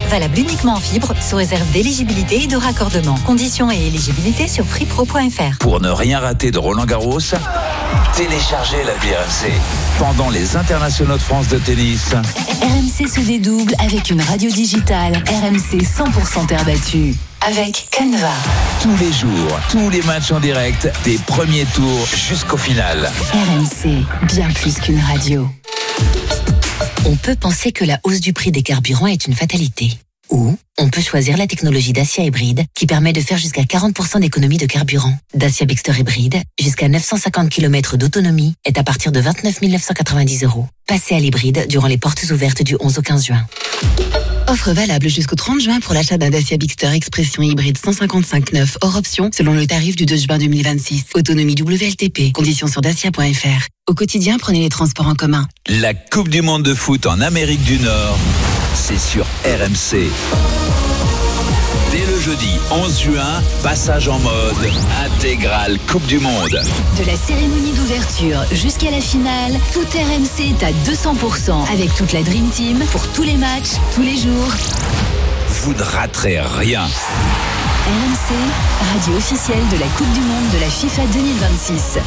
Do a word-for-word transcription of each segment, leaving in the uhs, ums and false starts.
Valable uniquement en fibre, sous réserve d'éligibilité et de raccordement. Conditions et éligibilité sur freepro point f r. Pour ne rien rater de Roland Garros, téléchargez l'appli R M C. Pendant les internationaux de France de tennis, R M C se dédouble avec une radio digitale. R M C cent pour cent terre battue. Avec Canva. Tous les jours, tous les matchs en direct, des premiers tours jusqu'au final. R M C, bien plus qu'une radio. On peut penser que la hausse du prix des carburants est une fatalité. Ou on peut choisir la technologie Dacia Hybride qui permet de faire jusqu'à quarante pour cent d'économie de carburant. Dacia Bigster Hybride, jusqu'à neuf cent cinquante kilomètres d'autonomie, est à partir de vingt-neuf mille neuf cent quatre-vingt-dix euros. Passez à l'hybride durant les portes ouvertes du onze au quinze juin. Offre valable jusqu'au trente juin pour l'achat d'un Dacia Bigster Expression hybride cent cinquante-cinq neuf hors option selon le tarif du deux juin deux mille vingt-six. Autonomie W L T P. Conditions sur dacia point f r. Au quotidien, prenez les transports en commun. La Coupe du Monde de foot en Amérique du Nord, c'est sur R M C. Dès le jeudi onze juin, passage en mode intégrale Coupe du Monde. De la cérémonie d'ouverture jusqu'à la finale, tout R M C est à deux cents pour cent avec toute la Dream Team pour tous les matchs, tous les jours. Vous ne raterez rien. R M C, radio officielle de la Coupe du Monde de la FIFA deux mille vingt-six.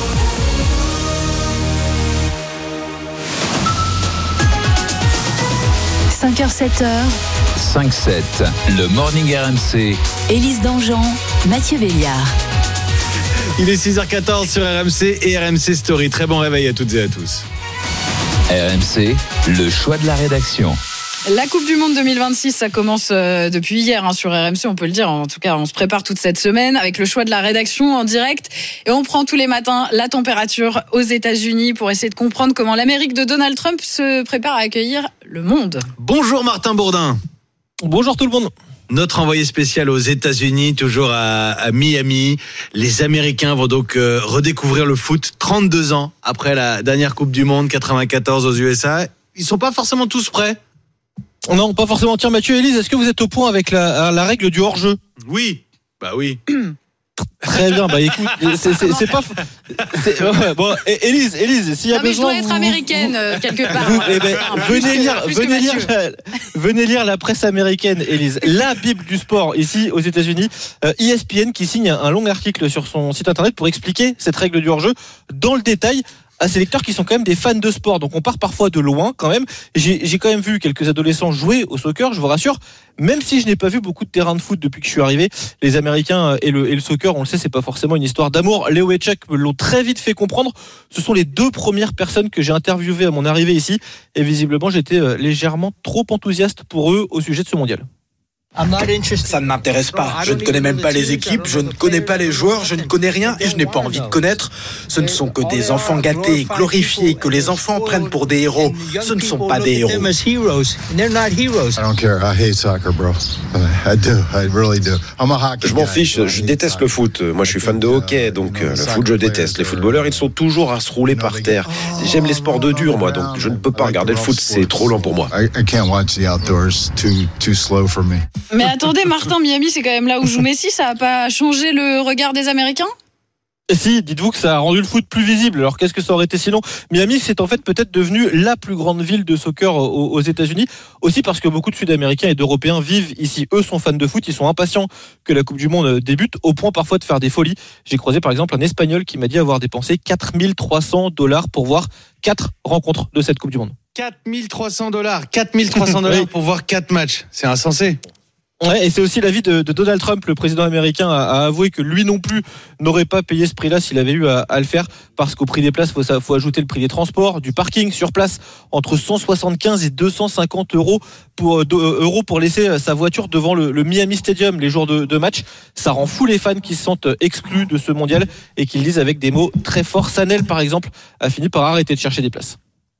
cinq heures sept heures. cinq sept, le Morning R M C. Élise Dangean, Mathieu Béliard. Il est six heures quatorze sur R M C et R M C Story. Très bon réveil à toutes et à tous. R M C, le choix de la rédaction. La Coupe du Monde deux mille vingt-six, ça commence euh, depuis hier hein, sur R M C, on peut le dire. En tout cas, on se prépare toute cette semaine avec le choix de la rédaction en direct. Et on prend tous les matins la température aux États-Unis pour essayer de comprendre comment l'Amérique de Donald Trump se prépare à accueillir le monde. Bonjour Martin Bourdin. Bonjour tout le monde. Notre envoyé spécial aux États-Unis, toujours à, à Miami. Les Américains vont donc euh, redécouvrir le foot trente-deux ans après la dernière Coupe du Monde quatre-vingt-quatorze aux U S A. Ils sont pas forcément tous prêts. Non, pas forcément. Tiens, Mathieu et Élise, est-ce que vous êtes au point avec la, la règle du hors-jeu ? Oui, bah oui. Très bien, bah écoute, c'est, c'est, c'est pas. C'est, ouais, bon, Élise, Élise, s'il y a non, mais besoin. Je dois être vous, américaine vous, euh, quelque part. Vous, eh ben, enfin, venez que, lire, venez lire, la, venez lire la presse américaine, Élise, la Bible du sport ici aux États-Unis. Euh, E S P N qui signe un long article sur son site internet pour expliquer cette règle du hors-jeu dans le détail à ces lecteurs qui sont quand même des fans de sport. Donc on part parfois de loin quand même. J'ai, j'ai quand même vu quelques adolescents jouer au soccer, je vous rassure. Même si je n'ai pas vu beaucoup de terrains de foot depuis que je suis arrivé, les Américains et le, et le soccer, on le sait, c'est pas forcément une histoire d'amour. Léo et Chuck me l'ont très vite fait comprendre. Ce sont les deux premières personnes que j'ai interviewées à mon arrivée ici. Et visiblement, j'étais légèrement trop enthousiaste pour eux au sujet de ce mondial. Ça ne m'intéresse pas. Je ne connais même pas les équipes, je ne connais pas les joueurs, je ne connais rien et je n'ai pas envie de connaître. Ce ne sont que des enfants gâtés, glorifiés, que les enfants prennent pour des héros. Ce ne sont pas des héros. Je m'en fiche, je déteste le foot. Moi, je suis fan de hockey, donc le foot, je déteste. Les footballeurs, ils sont toujours à se rouler par terre. J'aime les sports de dur, moi, donc je ne peux pas regarder le foot, c'est trop lent pour moi. Mais attendez, Martin, Miami, c'est quand même là où joue Messi. Ça n'a pas changé le regard des Américains ? Et si, dites-vous que ça a rendu le foot plus visible. Alors qu'est-ce que ça aurait été sinon ? Miami, c'est en fait peut-être devenu la plus grande ville de soccer aux, aux États-Unis. Aussi parce que beaucoup de Sud-Américains et d'Européens vivent ici. Eux sont fans de foot, ils sont impatients que la Coupe du Monde débute, au point parfois de faire des folies. J'ai croisé par exemple un Espagnol qui m'a dit avoir dépensé quatre mille trois cents dollars pour voir quatre rencontres de cette Coupe du Monde. quatre mille trois cents dollars, quatre mille trois cents dollars oui. Pour voir quatre matchs. C'est insensé. Ouais, et c'est aussi l'avis de, de Donald Trump, le président américain, a, a avoué que lui non plus n'aurait pas payé ce prix-là s'il avait eu à, à le faire, parce qu'au prix des places, il faut, faut ajouter le prix des transports, du parking sur place, entre cent soixante-quinze et deux cent cinquante euros pour, de, euros pour laisser sa voiture devant le, le Miami Stadium les jours de, de match. Ça rend fou les fans qui se sentent exclus de ce mondial et qui le disent avec des mots très forts. Sanel, par exemple, a fini par arrêter de chercher des places.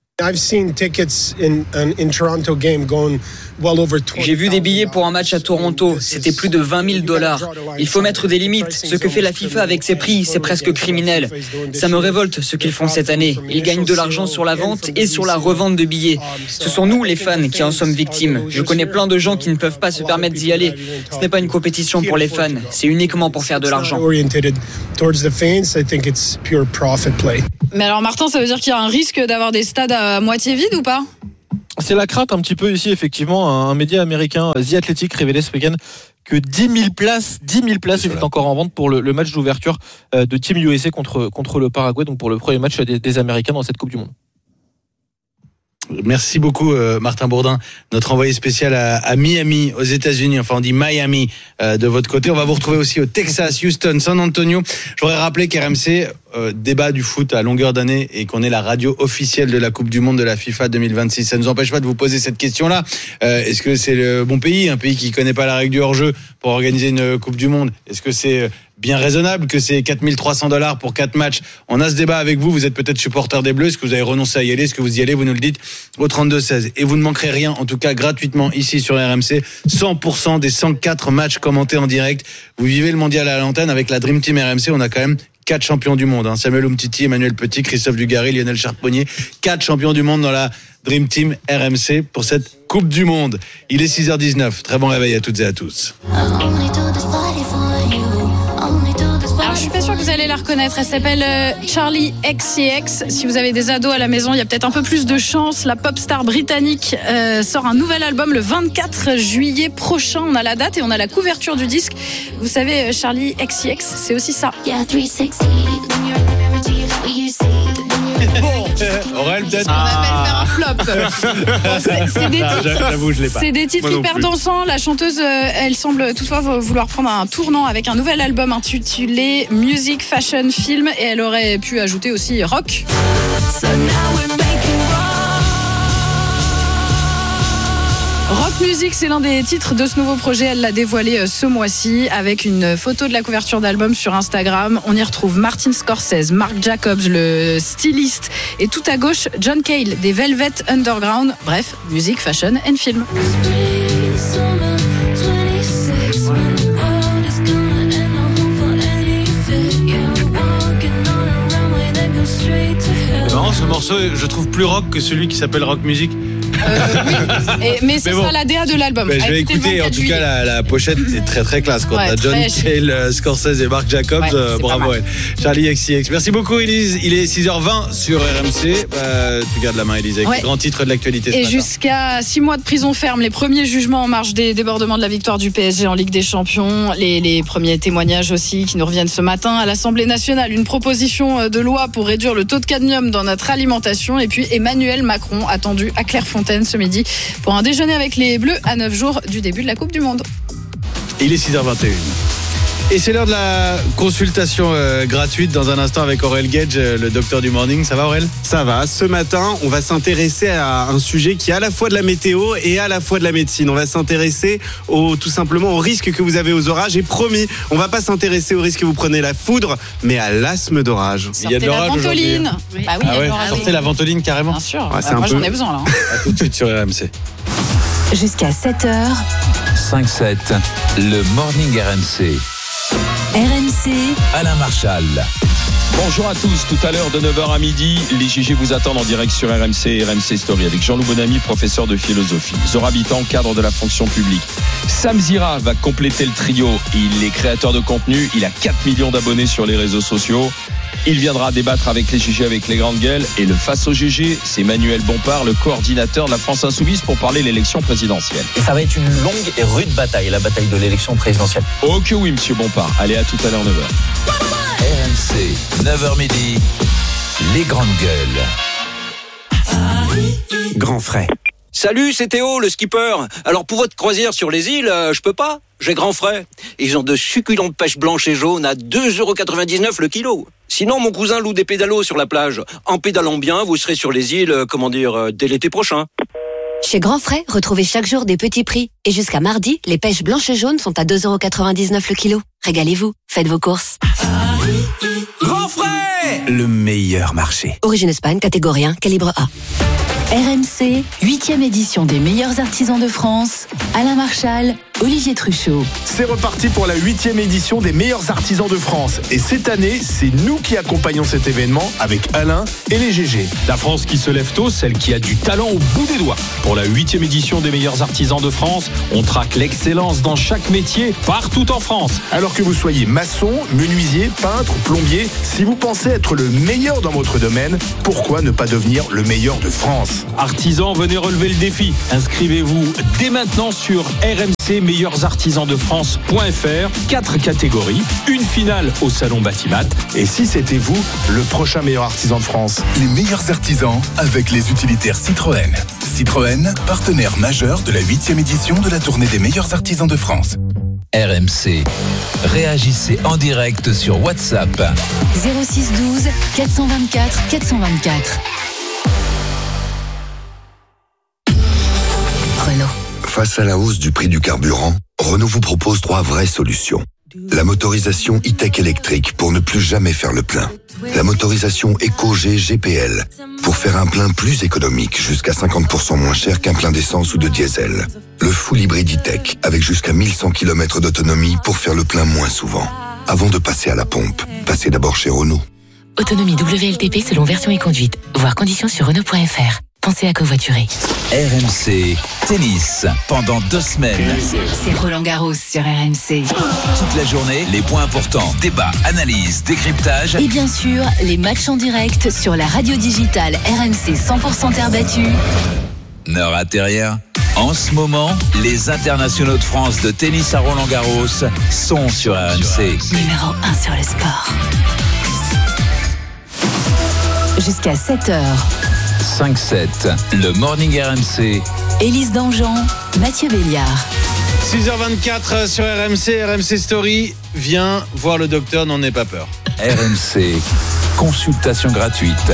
J'ai vu des billets pour un match à Toronto, c'était plus de vingt mille dollars. Il faut mettre des limites. Ce que fait la FIFA avec ses prix, c'est presque criminel. Ça me révolte ce qu'ils font cette année. Ils gagnent de l'argent sur la vente et sur la revente de billets. Ce sont nous, les fans, qui en sommes victimes. Je connais plein de gens qui ne peuvent pas se permettre d'y aller. Ce n'est pas une compétition pour les fans, c'est uniquement pour faire de l'argent. Mais alors Martin, ça veut dire qu'il y a un risque d'avoir des stades à moitié vides ou pas ? C'est la crainte un petit peu ici, effectivement. Un média américain, The Athletic, révélait ce week-end que dix mille places, dix mille places étaient encore en vente pour le, le match d'ouverture de Team U S A contre, contre le Paraguay, donc pour le premier match des, des Américains dans cette Coupe du Monde. Merci beaucoup euh, Martin Bourdin, notre envoyé spécial à, à Miami aux États-Unis, enfin on dit Miami euh, de votre côté. On va vous retrouver aussi au Texas, Houston, San Antonio. Je voudrais rappeler qu'R M C euh, débat du foot à longueur d'année et qu'on est la radio officielle de la Coupe du Monde de la FIFA deux mille vingt-six. Ça ne nous empêche pas de vous poser cette question-là. Euh, est-ce que c'est le bon pays, un pays qui connaît pas la règle du hors-jeu pour organiser une Coupe du Monde? Est-ce que c'est bien raisonnable que c'est quatre mille trois cents dollars pour quatre matchs? On a ce débat avec vous. Vous êtes peut-être supporter des Bleus. Est-ce que vous avez renoncé à y aller? Est-ce que vous y allez? Vous nous le dites au trente-deux seize. Et vous ne manquerez rien, en tout cas gratuitement ici sur R M C. cent pour cent des cent quatre matchs commentés en direct. Vous vivez le mondial à l'antenne avec la Dream Team R M C. On a quand même quatre champions du monde. Hein. Samuel Umtiti, Emmanuel Petit, Christophe Dugarry, Lionel Charbonnier. Quatre champions du monde dans la Dream Team R M C pour cette Coupe du Monde. Il est six heures dix-neuf. Très bon réveil à toutes et à tous. Alors, je suis pas sûre que vous allez la reconnaître. Elle s'appelle euh, Charli X C X. Si vous avez des ados à la maison, il y a peut-être un peu plus de chance. La pop star britannique euh, sort un nouvel album le vingt-quatre juillet prochain. On a la date et on a la couverture du disque. Vous savez, Charli X C X, c'est aussi ça. Bon, Aurel, peut-être. On appelle faire un flop. Bon, c'est, c'est des titres, J'avoue, je l'ai pas. C'est des titres hyper dansants. La chanteuse, euh, elle semble toutefois vouloir prendre un tournant avec un nouvel album intitulé Music, Fashion, Film, et elle aurait pu ajouter aussi rock. Rock Music, c'est l'un des titres de ce nouveau projet. Elle l'a dévoilé ce mois-ci avec une photo de la couverture d'album sur Instagram. On y retrouve Martin Scorsese, Marc Jacobs, le styliste, et tout à gauche, John Cale, des Velvet Underground. Bref, musique, fashion and film. C'est marrant, ce morceau, je trouve plus rock que celui qui s'appelle Rock Music. Euh, oui, et, mais ce Mais sera bon. la D A de l'album. Ben, je vais écouter, en tout cas la, la pochette est très très classe. Quand Ouais, t'as John très Cale, euh, Scorsese et Marc Jacobs, Ouais, euh, c'est bravo pas mal. elle. Charli X C X. Merci beaucoup Élise, il est six heures vingt sur R M C. Euh, tu gardes la main Élise avec Ouais. les grands titres de l'actualité ce Et matin. jusqu'à six mois de prison ferme, les premiers jugements en marge des débordements de la victoire du P S G en Ligue des Champions, les, les premiers témoignages aussi qui nous reviennent ce matin à l'Assemblée nationale, une proposition de loi pour réduire le taux de cadmium dans notre alimentation, et puis Emmanuel Macron attendu à Clairefontaine ce midi pour un déjeuner avec les Bleus à neuf jours du début de la Coupe du Monde. Il est six heures vingt et une. Et c'est l'heure de la consultation euh, gratuite dans un instant avec Aurel Gage, euh, le docteur du morning. Ça va Aurel? Ça va. Ce matin, on va s'intéresser à un sujet qui est à la fois de la météo et à la fois de la médecine. On va s'intéresser au, tout simplement au risque que vous avez aux orages. Et promis, on va pas s'intéresser au risque que vous prenez la foudre, mais à l'asthme d'orage. Il y a de Sortez la l'orage aujourd'hui. ventoline. hein. Bah oui, il y Ah a de ouais, l'orage. sortez la ventoline carrément. Bien sûr. Ouais, c'est Bah, un moi peu- j'en ai besoin là. hein. À tout de suite sur R M C. Jusqu'à sept heures, cinq sept, le Morning R M C. R M C, Alain Marchal. Bonjour à tous, tout à l'heure de neuf heures à midi, les G G vous attendent en direct sur R M C et R M C Story avec Jean-Loup Bonamy, professeur de philosophie, Zora Habitant, cadre de la fonction publique. Sam Zira va compléter le trio, il est créateur de contenu, il a quatre millions d'abonnés sur les réseaux sociaux. Il viendra débattre avec les G G avec les grandes gueules. Et le face au G G, c'est Manuel Bompard, le coordinateur de la France Insoumise pour parler de l'élection présidentielle. Et ça va être une longue et rude bataille, la bataille de l'élection présidentielle. Oh que oui, monsieur Bompard. Allez, à tout à l'heure, neuf heures. R M C, neuf heures midi, les grandes gueules. Grand frais. Salut, c'est Théo, le skipper. Alors pour votre croisière sur les îles, euh, je peux pas. J'ai grand frais. Ils ont de succulentes pêches blanches et jaunes à deux euros quatre-vingt-dix-neuf le kilo. Sinon, mon cousin loue des pédalos sur la plage. En pédalant bien, vous serez sur les îles, euh, comment dire, euh, dès l'été prochain. chez Grand Frais, retrouvez chaque jour des petits prix. Et jusqu'à mardi, les pêches blanches et jaunes sont à deux euros quatre-vingt-dix-neuf le kilo. Régalez-vous, faites vos courses. Grand frais, le meilleur marché. Origine Espagne, catégorie un, calibre A. R M C, huitième édition des meilleurs artisans de France. Alain Marchal, Olivier Truchot. C'est reparti pour la huitième édition des meilleurs artisans de France. Et cette année, c'est nous qui accompagnons cet événement avec Alain et les G G. La France qui se lève tôt, celle qui a du talent au bout des doigts. Pour la huitième édition des meilleurs artisans de France, on traque l'excellence dans chaque métier, partout en France. Alors que vous soyez maçon, menuisier, peintre, plombier, si vous pensez être le meilleur dans votre domaine, pourquoi ne pas devenir le meilleur de France ? Artisans, venez relever le défi. Inscrivez-vous dès maintenant sur R M C meilleurs artisans de France point F R. Quatre catégories, une finale au salon Batimat. Et si c'était vous, le prochain meilleur artisan de France ? Les meilleurs artisans avec les utilitaires Citroën. Citroën, partenaire majeur de la huitième édition de la tournée des meilleurs artisans de France. R M C. Réagissez en direct sur WhatsApp. zéro six douze quatre cent vingt-quatre quatre cent vingt-quatre. Renault. Face à la hausse du prix du carburant, Renault vous propose trois vraies solutions. La motorisation e-tech électrique pour ne plus jamais faire le plein. La motorisation Eco-G G P L pour faire un plein plus économique, jusqu'à cinquante pour cent moins cher qu'un plein d'essence ou de diesel. Le full hybride e-tech avec jusqu'à mille cent kilomètres d'autonomie pour faire le plein moins souvent. Avant de passer à la pompe, passez d'abord chez Renault. Autonomie W L T P selon version et conduite. Voir conditions sur Renault point F R. Pensez à covoiturer. R M C Tennis pendant deux semaines. C'est Roland Garros sur R M C. Toute la journée, les points importants, débats, analyses, décryptage. Et bien sûr, les matchs en direct sur la radio digitale R M C cent pour cent terre battue. Ne ratez rien. En ce moment, les internationaux de France de tennis à Roland Garros sont sur R M C. Numéro un sur le sport. Jusqu'à sept heures. cinq sept, le Morning R M C. Élise Dangean, Mathieu Béliard. six heures vingt-quatre sur R M C, R M C Story. Viens voir le docteur, n'en aie pas peur. R M C, consultation gratuite.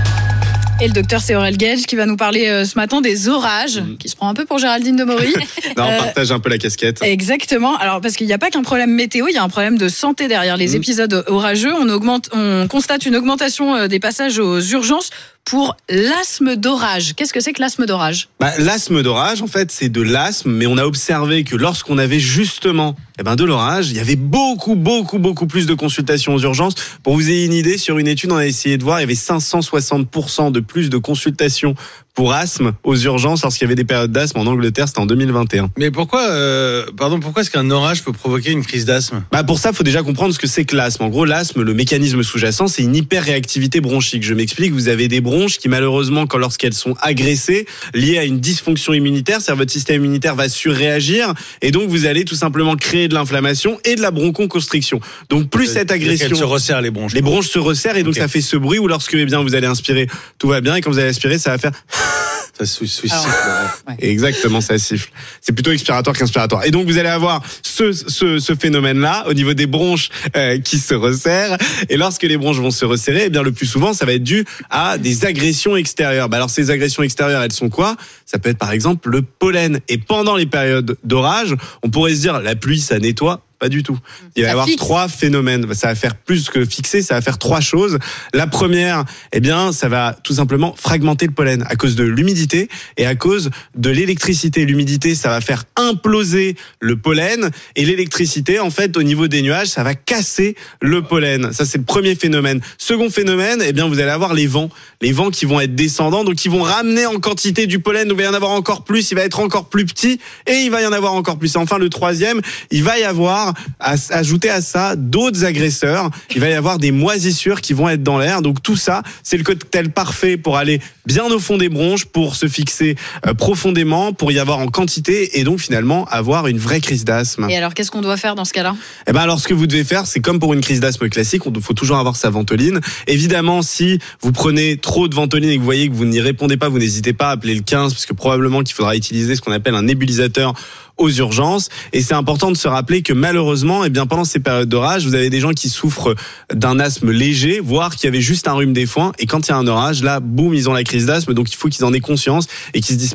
Et le docteur, c'est Aurel Gage qui va nous parler euh, ce matin des orages, mmh. qui se prend un peu pour Géraldine de Maury. Non, on partage un peu la casquette. Exactement. Alors, parce qu'il n'y a pas qu'un problème météo, il y a un problème de santé derrière les mmh. épisodes orageux. On, augmente, on constate une augmentation des passages aux urgences pour l'asthme d'orage. Qu'est-ce que c'est que l'asthme d'orage ? Bah, l'asthme d'orage, en fait, c'est de l'asthme, mais on a observé que lorsqu'on avait justement eh ben, de l'orage, il y avait beaucoup, beaucoup, beaucoup plus de consultations aux urgences. Pour vous ayez une idée, sur une étude, on a essayé de voir, il y avait cinq cent soixante pour cent de plus de consultations pour asthme aux urgences lorsqu'il y avait des périodes d'asthme en Angleterre, c'était en deux mille vingt et un. Mais pourquoi, euh, pardon, pourquoi est-ce qu'un orage peut provoquer une crise d'asthme ? Bah pour ça, il faut déjà comprendre ce que c'est que l'asthme. En gros, l'asthme, le mécanisme sous-jacent, c'est une hyperréactivité bronchique. Je m'explique, vous avez des bronches qui malheureusement, quand lorsqu'elles sont agressées, liées à une dysfonction immunitaire, c'est-à-dire votre système immunitaire va surréagir et donc vous allez tout simplement créer de l'inflammation et de la bronchoconstriction. Donc plus c'est, cette agression, elles se resserrent les bronches. Les bronches se resserrent et donc okay. ça fait ce bruit où lorsque eh bien vous allez inspirer, tout va bien et quand vous allez expirer, ça va faire ça sou- sou- Alors, siffle. Ouais. Exactement, ça siffle. C'est plutôt expiratoire qu'inspiratoire. Et donc vous allez avoir ce, ce, ce phénomène-là au niveau des bronches euh, qui se resserrent. Et lorsque les bronches vont se resserrer, eh bien le plus souvent, ça va être dû à des agressions extérieures. Bah alors ces agressions extérieures, elles sont quoi ? Ça peut être par exemple le pollen. Et pendant les périodes d'orage, on pourrait se dire la pluie, ça nettoie. Pas du tout. Il va y avoir fixe. trois phénomènes. Ça va faire plus que fixer, ça va faire trois choses. La première, eh bien, ça va tout simplement fragmenter le pollen à cause de l'humidité et à cause de l'électricité. L'humidité, ça va faire imploser le pollen et l'électricité, en fait, au niveau des nuages, ça va casser le pollen. Ça, c'est le premier phénomène. Second phénomène, eh bien, vous allez avoir les vents. Les vents qui vont être descendants, donc qui vont ramener en quantité du pollen. Donc, il va y en avoir encore plus, il va être encore plus petit et il va y en avoir encore plus. Et enfin, le troisième, il va y avoir à ajouter à ça d'autres agresseurs. Il va y avoir des moisissures qui vont être dans l'air. Donc tout ça, c'est le cocktail parfait pour aller bien au fond des bronches, pour se fixer euh, profondément, pour y avoir en quantité et donc finalement avoir une vraie crise d'asthme. Et alors, qu'est-ce qu'on doit faire dans ce cas-là ? Eh ben alors, ce que vous devez faire, c'est comme pour une crise d'asthme classique, il faut toujours avoir sa ventoline. Évidemment, si vous prenez trop de ventoline et que vous voyez que vous n'y répondez pas, vous n'hésitez pas à appeler le quinze parce que probablement qu'il faudra utiliser ce qu'on appelle un nébulisateur aux urgences. Et c'est important de se rappeler que malheureusement, eh bien, pendant ces périodes d'orage, vous avez des gens qui souffrent d'un asthme léger, voire qui avaient juste un rhume des foins. Et quand il y a un orage, là, boum, ils ont la crise d'asthme. Donc il faut qu'ils en aient conscience et qu'ils se disent pas,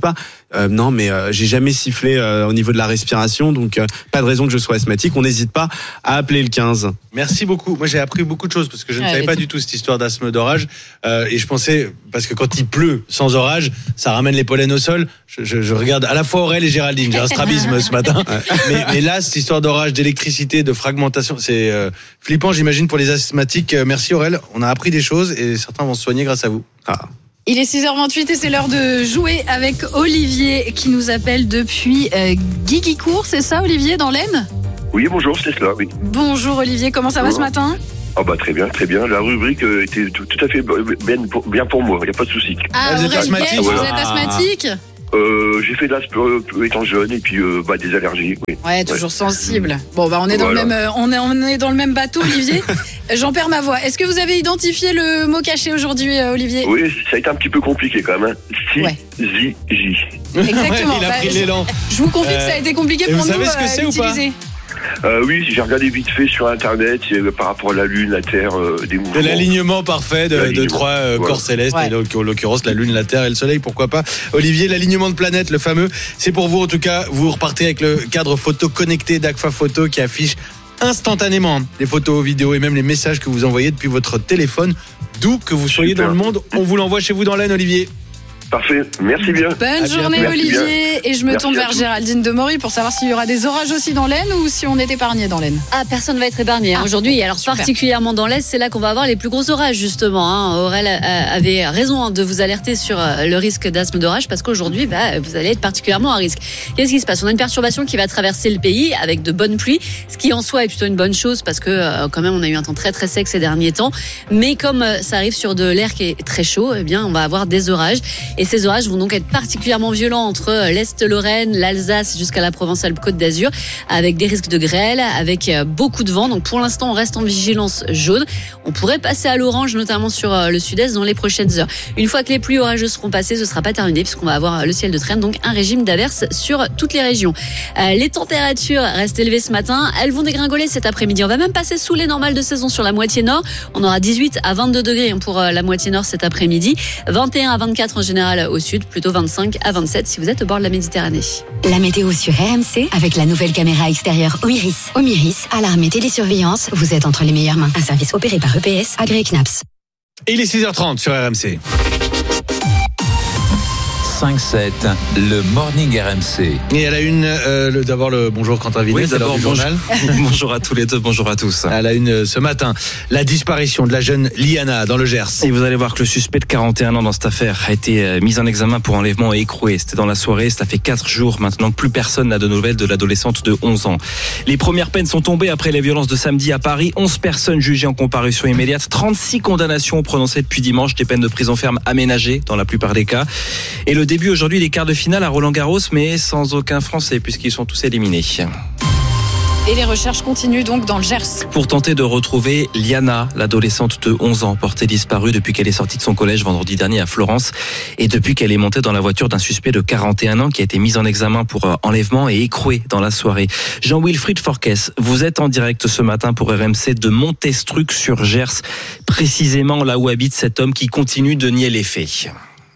Euh, non, mais euh, j'ai jamais sifflé euh, au niveau de la respiration, donc euh, pas de raison que je sois asthmatique. On n'hésite pas à appeler le quinze. Merci beaucoup. Moi, j'ai appris beaucoup de choses parce que je ne Ouais, savais mais pas tout. du tout cette histoire d'asthme d'orage. Euh, et je pensais, parce que quand il pleut sans orage, ça ramène les pollens au sol. Je, je, je regarde à la fois Aurel et Géraldine. J'ai un strabisme ce matin. Mais, mais là, cette histoire d'orage, d'électricité, de fragmentation, c'est euh, flippant, j'imagine, pour les asthmatiques. Euh, merci Aurel. On a appris des choses et certains vont se soigner grâce à vous. Ah. Il est six heures vingt-huit et c'est l'heure de jouer avec Olivier qui nous appelle depuis euh, Guiguicourt, c'est ça Olivier, dans l'Aisne ? Oui, bonjour, c'est cela, oui. Bonjour Olivier, comment ça va ce matin ? Ah bah très bien, très bien. La rubrique euh, était tout, tout à fait bien pour, bien pour moi, il n'y a pas de souci. Ah, vous êtes Aurel, asthmatique, vous voilà. êtes asthmatique ? Euh, j'ai fait de l'asthme euh, étant jeune et puis euh, bah, des allergies, oui. Ouais, toujours sensible. Bon, bah on est dans Voilà. le même, euh, on est, on est dans le même bateau, Olivier. J'en perds ma voix. Est-ce que vous avez identifié le mot caché aujourd'hui, euh, Olivier ? Oui, ça a été un petit peu compliqué quand même. Hein. Si, Ouais. zi, j. Exactement. Il a Bah, pris je- l'élan. Je vous confie que ça a été compliqué Et pour vous nous savez ce que euh, c'est ou pas ? d'utiliser. Euh, oui, j'ai regardé vite fait sur internet euh, par rapport à la Lune, la Terre, euh, des mouvements. De l'alignement parfait de, de L'alignement. trois euh, Voilà. corps célestes, Ouais. et donc, en l'occurrence la Lune, la Terre et le Soleil, pourquoi pas. Olivier, l'alignement de planètes, le fameux, c'est pour vous en tout cas. Vous repartez avec le cadre photo connecté d'Agfa Photo qui affiche instantanément les photos, vidéos et même les messages que vous envoyez depuis votre téléphone, d'où que vous soyez Super. dans le monde. On vous l'envoie chez vous dans l'Aisne, Olivier. Parfait, merci bien. Bonne À journée bientôt. Olivier. Merci Et je me Merci tourne à vers tous. Géraldine Demory pour savoir s'il y aura des orages aussi dans l'Aisne ou si on est épargné dans l'Aisne. Ah, personne va être épargné hein, Ah, aujourd'hui. bon, Alors super. particulièrement dans l'Est, c'est là qu'on va avoir les plus gros orages justement. Hein. Aurel a- avait raison hein, de vous alerter sur euh, le risque d'asthme d'orage parce qu'aujourd'hui, bah, vous allez être particulièrement à risque. Qu'est-ce qui se passe ? On a une perturbation qui va traverser le pays avec de bonnes pluies, ce qui en soi est plutôt une bonne chose parce que euh, quand même on a eu un temps très très sec ces derniers temps. Mais comme euh, ça arrive sur de l'air qui est très chaud, eh bien on va avoir des orages et ces orages vont donc être particulièrement violents entre euh, l'Est Lorraine, l'Alsace jusqu'à la Provence-Alpes-Côte d'Azur, avec des risques de grêle, avec euh, beaucoup de vent. Donc pour l'instant, on reste en vigilance jaune. On pourrait passer à l'orange, notamment sur euh, le sud-est dans les prochaines heures. Une fois que les pluies orageuses seront passées, ce sera pas terminé puisqu'on va avoir euh, le ciel de traîne, donc un régime d'averses sur toutes les régions. Euh, les températures restent élevées ce matin. Elles vont dégringoler cet après-midi. On va même passer sous les normales de saison sur la moitié nord. On aura dix-huit à vingt-deux degrés pour euh, la moitié nord cet après-midi. vingt et un à vingt-quatre en général au sud, plutôt vingt-cinq à vingt-sept si vous êtes au bord de la Méditerranée. La météo sur R M C avec la nouvelle caméra extérieure Omiris. Omiris, alarme et télésurveillance, vous êtes entre les meilleures mains. Un service opéré par E P S, agréé C N A P S. Et il est six heures trente sur R M C. cinq sept, le Morning R M C. Et à la une, euh, le, d'abord le bonjour Quentin Vinet, Oui, c'est l'heure d'abord, du bonjour. journal. Bonjour à tous les deux, bonjour à tous. À la une euh, ce matin, la disparition de la jeune Liana dans le Gers. Et vous allez voir que le suspect de quarante et un ans dans cette affaire a été euh, mis en examen pour enlèvement et écroué. C'était dans la soirée, ça fait quatre jours maintenant que plus personne n'a de nouvelles de l'adolescente de onze ans. Les premières peines sont tombées après les violences de samedi à Paris. onze personnes jugées en comparution immédiate, trente-six condamnations prononcées depuis dimanche, des peines de prison ferme aménagées dans la plupart des cas. Et le début aujourd'hui des quarts de finale à Roland-Garros, mais sans aucun Français puisqu'ils sont tous éliminés. Et les recherches continuent donc dans le Gers. Pour tenter de retrouver Liana, l'adolescente de onze ans, portée disparue depuis qu'elle est sortie de son collège vendredi dernier à Florence et depuis qu'elle est montée dans la voiture d'un suspect de quarante et un ans qui a été mis en examen pour enlèvement et écroué dans la soirée. Jean-Wilfried Forquès, vous êtes en direct ce matin pour R M C de Montestruc sur Gers, précisément là où habite cet homme qui continue de nier les faits.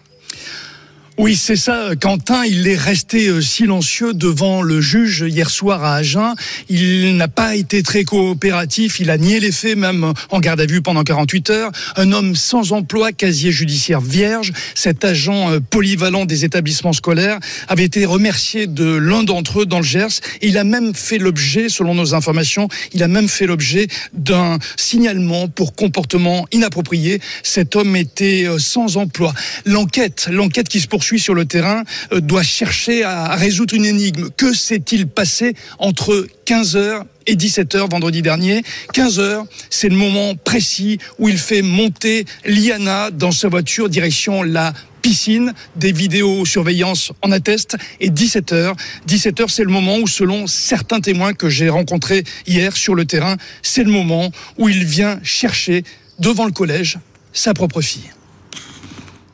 Oui, c'est ça, Quentin. Il est resté silencieux devant le juge hier soir à Agen. Il n'a pas été très coopératif. Il a nié les faits, même en garde à vue pendant quarante-huit heures. Un homme sans emploi, casier judiciaire vierge. Cet agent polyvalent des établissements scolaires avait été remercié de l'un d'entre eux dans le Gers. Et il a même fait l'objet, selon nos informations, il a même fait l'objet d'un signalement pour comportement inapproprié. Cet homme était sans emploi. L'enquête, l'enquête qui se poursuit sur le terrain euh, doit chercher à résoudre une énigme. Que s'est-il passé entre quinze heures et dix-sept heures vendredi dernier? quinze heures, c'est le moment précis où il fait monter Liana dans sa voiture direction la piscine. Des vidéosurveillances en attestent. Et dix-sept heures, dix-sept heures, c'est le moment où, selon certains témoins que j'ai rencontrés hier sur le terrain, c'est le moment où il vient chercher devant le collège sa propre fille.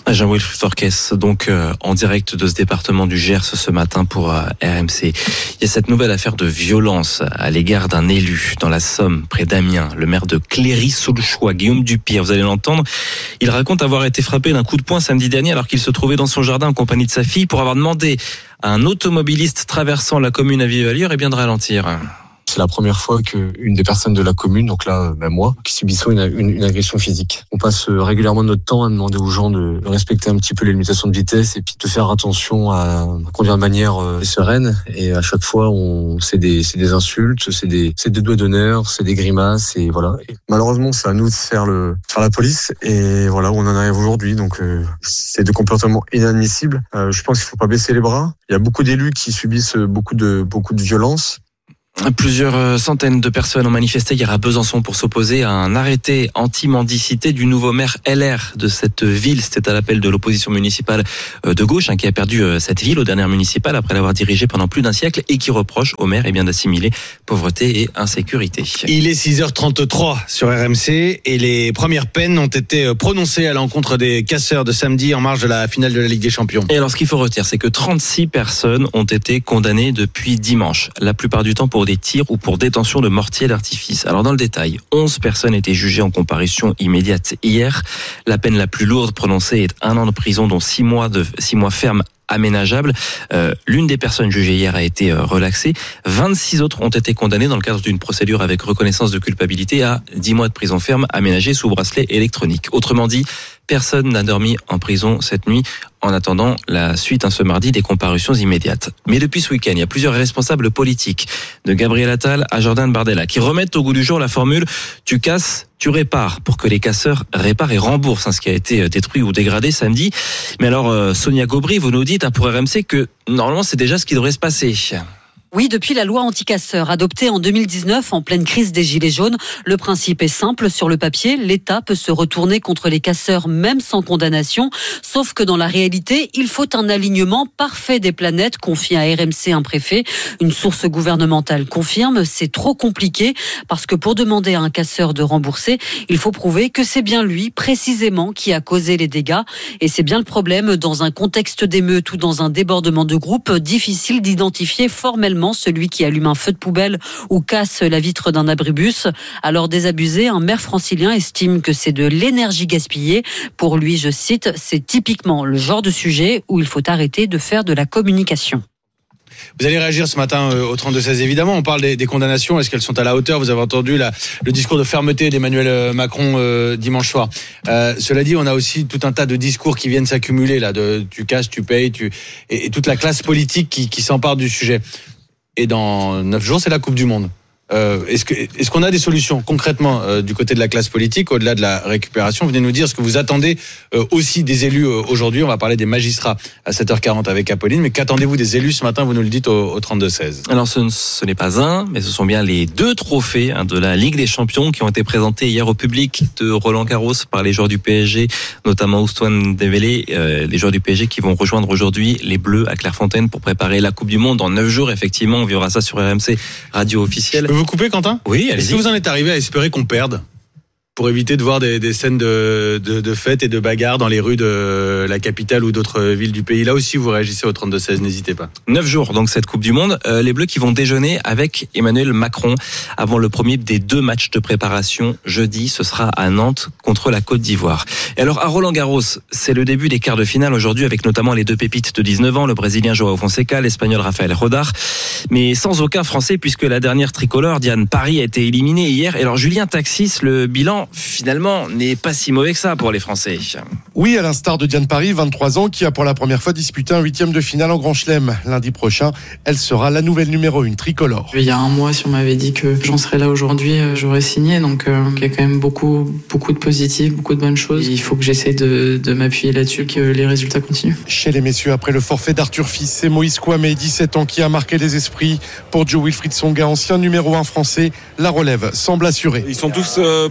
Jean-Wilfried Forquès, donc euh, en direct de ce département du Gers ce matin pour euh, R M C. Il y a cette nouvelle affaire de violence à l'égard d'un élu dans la Somme, près d'Amiens. Le maire de Cléry-sous-le-Choix, Guillaume Dupire, vous allez l'entendre. Il raconte avoir été frappé d'un coup de poing samedi dernier alors qu'il se trouvait dans son jardin en compagnie de sa fille pour avoir demandé à un automobiliste traversant la commune à vive allure eh bien de ralentir. C'est la première fois qu'une des personnes de la commune, donc là, même moi, qui subissons une, une, une agression physique. On passe régulièrement notre temps à demander aux gens de respecter un petit peu les limitations de vitesse et puis de faire attention à conduire de manière euh, sereine. Et à chaque fois, on, c'est des, c'est des insultes, c'est des, c'est des doigts d'honneur, c'est des grimaces et voilà. Et malheureusement, c'est à nous de faire le, faire la police et voilà où on en arrive aujourd'hui. Donc, euh, c'est de comportements inadmissibles. Euh, je pense qu'il faut pas baisser les bras. Il y a beaucoup d'élus qui subissent beaucoup de, beaucoup de violence. Plusieurs centaines de personnes ont manifesté hier à Besançon pour s'opposer à un arrêté anti-mendicité du nouveau maire L R de cette ville. C'était à l'appel de l'opposition municipale de gauche hein, qui a perdu cette ville aux dernières municipales après l'avoir dirigée pendant plus d'un siècle et qui reproche au maire eh bien, d'assimiler pauvreté et insécurité. Il est six heures trente-trois sur R M C et les premières peines ont été prononcées à l'encontre des casseurs de samedi en marge de la finale de la Ligue des Champions. Et alors ce qu'il faut retenir, c'est que trente-six personnes ont été condamnées depuis dimanche. La plupart du temps pour des tirs ou pour détention de mortiers d'artifice. Alors dans le détail, onze personnes étaient jugées en comparution immédiate hier. La peine la plus lourde prononcée est un an de prison dont six mois de six mois ferme aménageable. Euh, l'une des personnes jugées hier a été euh, relaxée. vingt-six autres ont été condamnées dans le cadre d'une procédure avec reconnaissance de culpabilité à dix mois de prison ferme aménagée sous bracelet électronique. Autrement dit, personne n'a dormi en prison cette nuit en attendant la suite hein, ce mardi des comparutions immédiates. Mais depuis ce week-end, il y a plusieurs responsables politiques, de Gabriel Attal à Jordan Bardella, qui remettent au goût du jour la formule « tu casses, tu répares » pour que les casseurs réparent et remboursent hein, ce qui a été détruit ou dégradé samedi. Mais alors, euh, Sonia Gaubry, vous nous dites hein, pour R M C que normalement c'est déjà ce qui devrait se passer. Oui, depuis la loi anti-casseurs adoptée en deux mille dix-neuf en pleine crise des Gilets jaunes, le principe est simple. Sur le papier, l'État peut se retourner contre les casseurs même sans condamnation. Sauf que dans la réalité, il faut un alignement parfait des planètes, confie à R M C un préfet. Une source gouvernementale confirme, c'est trop compliqué parce que pour demander à un casseur de rembourser, il faut prouver que c'est bien lui, précisément, qui a causé les dégâts. Et c'est bien le problème dans un contexte d'émeute ou dans un débordement de groupe, difficile d'identifier formellement celui qui allume un feu de poubelle ou casse la vitre d'un abribus. Alors désabusé, un maire francilien estime que c'est de l'énergie gaspillée. Pour lui, je cite, c'est typiquement le genre de sujet où il faut arrêter de faire de la communication. Vous allez réagir ce matin au trente-deux seize, évidemment. On parle des, des condamnations. Est-ce qu'elles sont à la hauteur? Vous avez entendu la, le discours de fermeté d'Emmanuel Macron euh, dimanche soir. Euh, cela dit, on a aussi tout un tas de discours qui viennent s'accumuler là. De tu casses, tu payes, tu et, et toute la classe politique qui, qui s'empare du sujet. Et dans neuf jours, c'est la Coupe du Monde. Euh, est-ce que, est-ce qu'on a des solutions concrètement euh, du côté de la classe politique, au-delà de la récupération? Venez nous dire ce que vous attendez euh, aussi des élus euh, aujourd'hui. On va parler des magistrats à sept heures quarante avec Apolline. Mais qu'attendez-vous des élus ce matin? Vous nous le dites au, au trente-deux seize. Alors ce, ce n'est pas un, mais ce sont bien les deux trophées hein, de la Ligue des Champions qui ont été présentés hier au public de Roland Garros par les joueurs du P S G, notamment Ousmane Dembélé, euh, les joueurs du P S G qui vont rejoindre aujourd'hui les Bleus à Clairefontaine pour préparer la Coupe du Monde dans neuf jours. Effectivement, on verra ça sur R M C radio officielle. Vous coupez, Quentin? Oui, allez-y. Est-ce que vous en êtes arrivé à espérer qu'on perde pour éviter de voir des, des scènes de, de, de fêtes et de bagarres dans les rues de la capitale ou d'autres villes du pays? Là aussi, vous réagissez au trente-deux seize, n'hésitez pas. Neuf jours, donc cette Coupe du Monde. Euh, les Bleus qui vont déjeuner avec Emmanuel Macron avant le premier des deux matchs de préparation. Jeudi, ce sera à Nantes contre la Côte d'Ivoire. Et alors, à Roland-Garros, c'est le début des quarts de finale aujourd'hui avec notamment les deux pépites de dix-neuf ans, le Brésilien Joao Fonseca, l'Espagnol Rafael Rodar, mais sans aucun Français puisque la dernière tricolore, Diane Parry, a été éliminée hier. Et alors, Julien Taxis, le bilan finalement n'est pas si mauvais que ça pour les Français. Oui, à l'instar de Diane Parry, vingt-trois ans, qui a pour la première fois disputé un huitième de finale en Grand Chelem. Lundi prochain, elle sera la nouvelle numéro une tricolore. Il y a un mois, si on m'avait dit que j'en serais là aujourd'hui, j'aurais signé. Donc euh, il y a quand même beaucoup, beaucoup de positifs, beaucoup de bonnes choses. Il faut que j'essaie de, de m'appuyer là-dessus, que les résultats continuent. Chez les messieurs, après le forfait d'Arthur Fils, c'est Moïse Kouamé, dix-sept ans, qui a marqué les esprits. Pour Joe Wilfried Tsonga, ancien numéro un français, la relève semble assurée. Ils sont tous euh, prometteurs.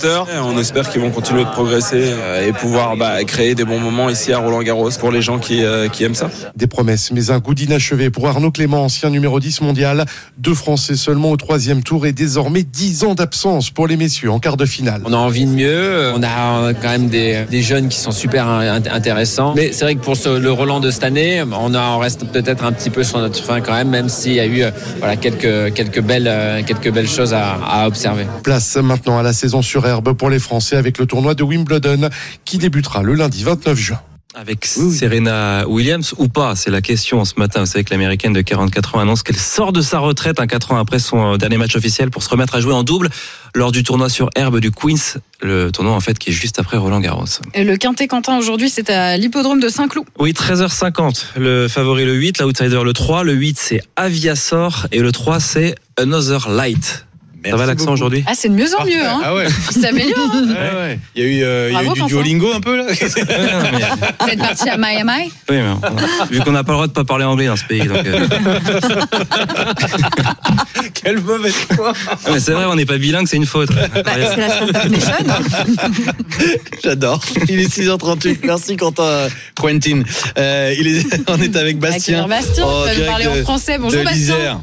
amateurs. On espère qu'ils vont continuer de progresser et pouvoir bah, créer des bons moments ici à Roland-Garros pour les gens qui, euh, qui aiment ça. Des promesses, mais un goût d'inachevé pour Arnaud Clément, ancien numéro dix mondial. Deux Français seulement au troisième tour et désormais dix ans d'absence pour les messieurs en quart de finale. On a envie de mieux. On a quand même des, des jeunes qui sont super intéressants. Mais c'est vrai que pour ce, le Roland de cette année, on, a, on reste peut-être un petit peu sur notre fin quand même, même s'il y a eu voilà, quelques, quelques, belles, quelques belles choses à, à observer. Place maintenant à la saison sur herbe pour les Français avec le tournoi de Wimbledon qui débutera le lundi vingt-neuf juin. Avec Serena Williams ou pas, c'est la question ce matin. Vous savez que l'américaine de quarante-quatre ans annonce qu'elle sort de sa retraite un quatre ans après son dernier match officiel pour se remettre à jouer en double lors du tournoi sur herbe du Queens, le tournoi en fait qui est juste après Roland-Garros. Et le Quintet Quentin aujourd'hui, c'est à l'hippodrome de Saint-Cloud. Oui, treize heures cinquante. Le favori le huit, l'outsider le trois, le huit c'est Aviasor et le trois c'est Another Light. Merci. Ça va l'accent beaucoup. Aujourd'hui? Ah, c'est de mieux en mieux. Hein. Ah ouais. Il s'améliore. Hein. Ouais, ouais. Il y a eu, euh, Bravo, il y a eu du Duolingo un peu là. Vous êtes parti à Miami? Oui, mais on, vu qu'on n'a pas le droit de pas parler anglais dans ce pays. Donc, euh... Quelle mauvaise foi. Mais c'est vrai, on n'est pas bilingue, c'est une faute. Bah, c'est la Startup Nation. J'adore. Il est six heures trente-huit. Merci Quentin Quentin. Euh, il est, on est avec Bastien. Avec Bastien, on va parler en français. Bonjour Bastien.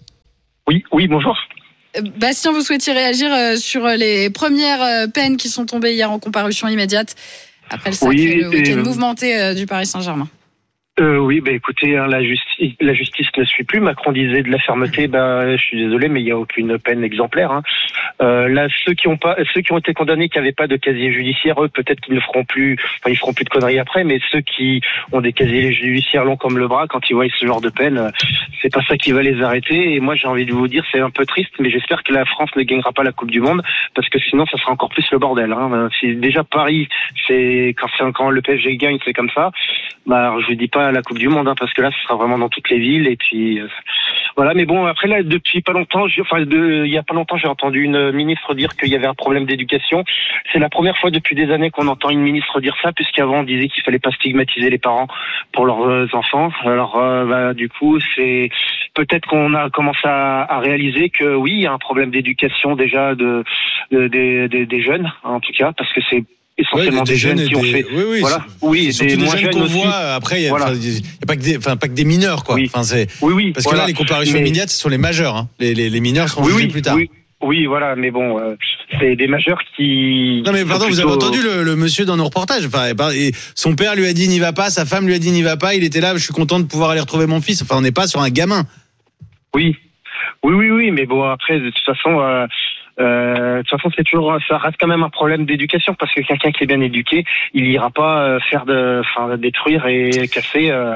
Oui, oui, bonjour. Bastien, vous souhaitiez réagir sur les premières peines qui sont tombées hier en comparution immédiate après le, sacré, oui, le week-end euh, mouvementé du Paris Saint-Germain. Euh, oui, bah écoutez, hein, la justice, la justice ne suit plus. Macron disait de la fermeté. Bah, je suis désolé, mais il n'y a aucune peine exemplaire. Hein. Euh, là, ceux qui ont pas, ceux qui ont été condamnés, qui n'avaient pas de casier judiciaire, eux, peut-être qu'ils ne feront plus, enfin, ils feront plus de conneries après. Mais ceux qui ont des casiers judiciaires longs comme le bras, quand ils voient ce genre de peine, c'est pas ça qui va les arrêter. Et moi, j'ai envie de vous dire, c'est un peu triste, mais j'espère que la France ne gagnera pas la Coupe du Monde, parce que sinon, ça sera encore plus le bordel. Hein. Si déjà Paris, c'est quand, quand le P S G gagne, c'est comme ça. Bah, je vous dis pas la Coupe du Monde, hein, parce que là, ce sera vraiment dans toutes les villes. Et puis euh, voilà. Mais bon, après là, depuis pas longtemps, enfin, de, il y a pas longtemps, j'ai entendu une ministre dire qu'il y avait un problème d'éducation. C'est la première fois depuis des années qu'on entend une ministre dire ça, puisqu'avant on disait qu'il fallait pas stigmatiser les parents pour leurs euh, enfants. Alors, euh, bah, du coup, c'est peut-être qu'on a commencé à, à réaliser que oui, il y a un problème d'éducation déjà de, de, de, de des jeunes, en tout cas, parce que c'est essentiellement ouais, des, des jeunes, jeunes qui ont des... fait oui oui voilà oui des, des moins jeunes qu'on voit après il y a, voilà. y a pas que des enfin pas que des mineurs quoi oui. Enfin c'est oui oui parce voilà. que là les comparutions mais... immédiates ce sont les majeurs hein. les, les les mineurs sont oui, jugés oui, plus tard oui. Oui, voilà, mais bon, euh, c'est des majeurs qui. Non, mais pardon, plutôt... vous avez entendu le, le monsieur dans nos reportages. Enfin, et son père lui a dit n'y va pas, sa femme lui a dit n'y va pas. Il était là, je suis content de pouvoir aller retrouver mon fils. Enfin, on n'est pas sur un gamin. Oui, oui, oui, oui, mais bon, après, de toute façon. Euh... Euh, de toute façon, c'est toujours, ça reste quand même un problème d'éducation, parce que quelqu'un qui est bien éduqué, il ira pas faire de, enfin, détruire et casser, euh,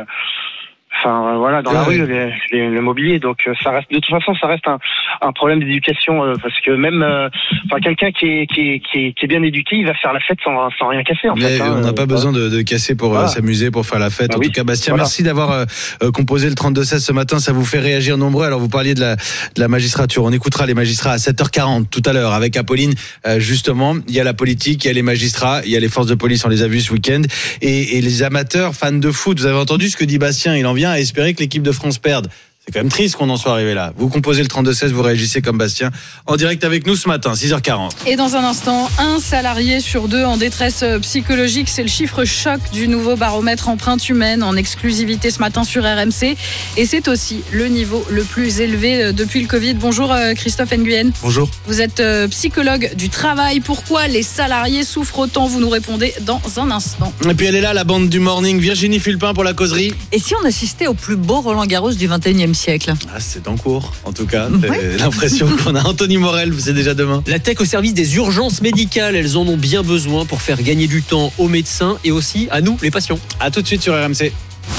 enfin, voilà, dans ouais. la rue, les, les, le mobilier. Donc, ça reste, de toute façon, ça reste un, un problème d'éducation, euh, parce que même, euh, enfin, quelqu'un qui est, qui est, qui est, qui est bien éduqué, il va faire la fête sans, sans rien casser, en mais fait. On n'a hein, pas euh, besoin de, de casser pour voilà. euh, s'amuser, pour faire la fête. Bah, en oui. tout cas, Bastien, voilà. merci d'avoir euh, composé le trente-deux seize ce matin. Ça vous fait réagir nombreux. Alors, vous parliez de la, de la magistrature. On écoutera les magistrats à sept heures quarante tout à l'heure avec Apolline. Euh, justement, il y a la politique, il y a les magistrats, il y a les forces de police. On les a vus ce week-end. Et, et les amateurs fans de foot. Vous avez entendu ce que dit Bastien. Il en vient à espérer que l'équipe de France perde. C'est quand même triste qu'on en soit arrivé là. Vous composez le trente-deux seize, vous réagissez comme Bastien en direct avec nous ce matin, six heures quarante. Et dans un instant, un salarié sur deux en détresse psychologique, c'est le chiffre choc du nouveau baromètre empreinte humaine en exclusivité ce matin sur R M C. Et c'est aussi le niveau le plus élevé depuis le Covid. Bonjour Christophe Nguyen. Bonjour. Vous êtes psychologue du travail. Pourquoi les salariés souffrent autant? Vous nous répondez dans un instant. Et puis elle est là, la bande du morning, Virginie Fulpin pour la causerie. Et si on assistait au plus beau Roland-Garros du vingt et unième siècle? Ah, c'est en cours, en tout cas. Ouais. L'impression qu'on a Anthony Morel, c'est déjà demain. La tech au service des urgences médicales, elles en ont bien besoin pour faire gagner du temps aux médecins et aussi à nous, les patients. À tout de suite sur R M C.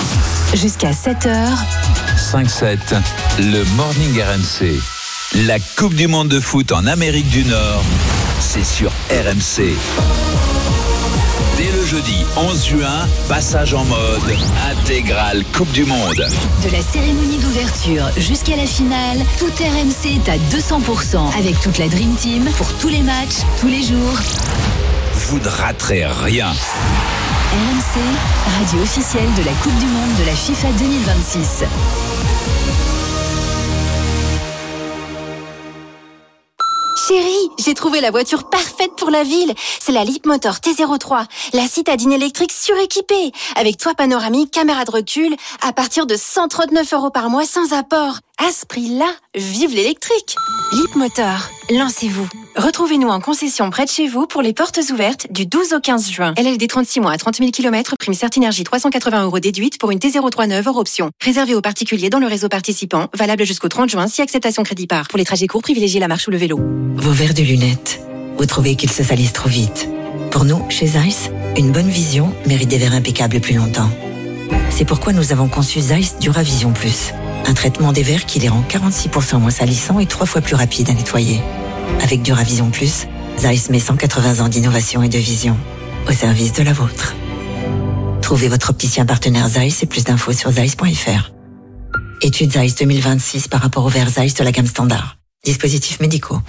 Jusqu'à sept heures. cinq sept, le morning R M C. La Coupe du Monde de foot en Amérique du Nord, c'est sur R M C. Dès le jeudi onze juin, passage en mode intégrale Coupe du Monde. De la cérémonie d'ouverture jusqu'à la finale, tout R M C est à deux cents pour cent avec toute la Dream Team pour tous les matchs, tous les jours. Vous ne raterez rien. R M C, radio officielle de la Coupe du Monde de la FIFA deux mille vingt-six. Chérie, j'ai trouvé la voiture parfaite pour la ville. C'est la Leapmotor T zéro trois, la citadine électrique suréquipée, avec toit panoramique, caméra de recul, à partir de cent trente-neuf euros par mois sans apport. À ce prix-là, vive l'électrique. Leapmotor, lancez-vous. Retrouvez-nous en concession près de chez vous pour les portes ouvertes du douze au quinze juin. L L D trente-six mois à trente mille kilomètres, prime Certinergie trois cent quatre-vingts euros déduite pour une T zéro trois neuve hors option. Réservé aux particuliers dans le réseau participant, valable jusqu'au trente juin si acceptation crédit par. Pour les trajets courts, privilégiez la marche ou le vélo. Vos verres de lunettes, vous trouvez qu'ils se salissent trop vite. Pour nous, chez Zeiss, une bonne vision mérite des verres impeccables plus longtemps. C'est pourquoi nous avons conçu Zeiss Duravision Plus, un traitement des verres qui les rend quarante-six pour cent moins salissants et trois fois plus rapides à nettoyer. Avec Duravision Plus, Zeiss met cent quatre-vingts ans d'innovation et de vision au service de la vôtre. Trouvez votre opticien partenaire Zeiss et plus d'infos sur zeiss point f r. Étude Zeiss deux mille vingt-six par rapport aux verres Zeiss de la gamme standard. Dispositifs médicaux.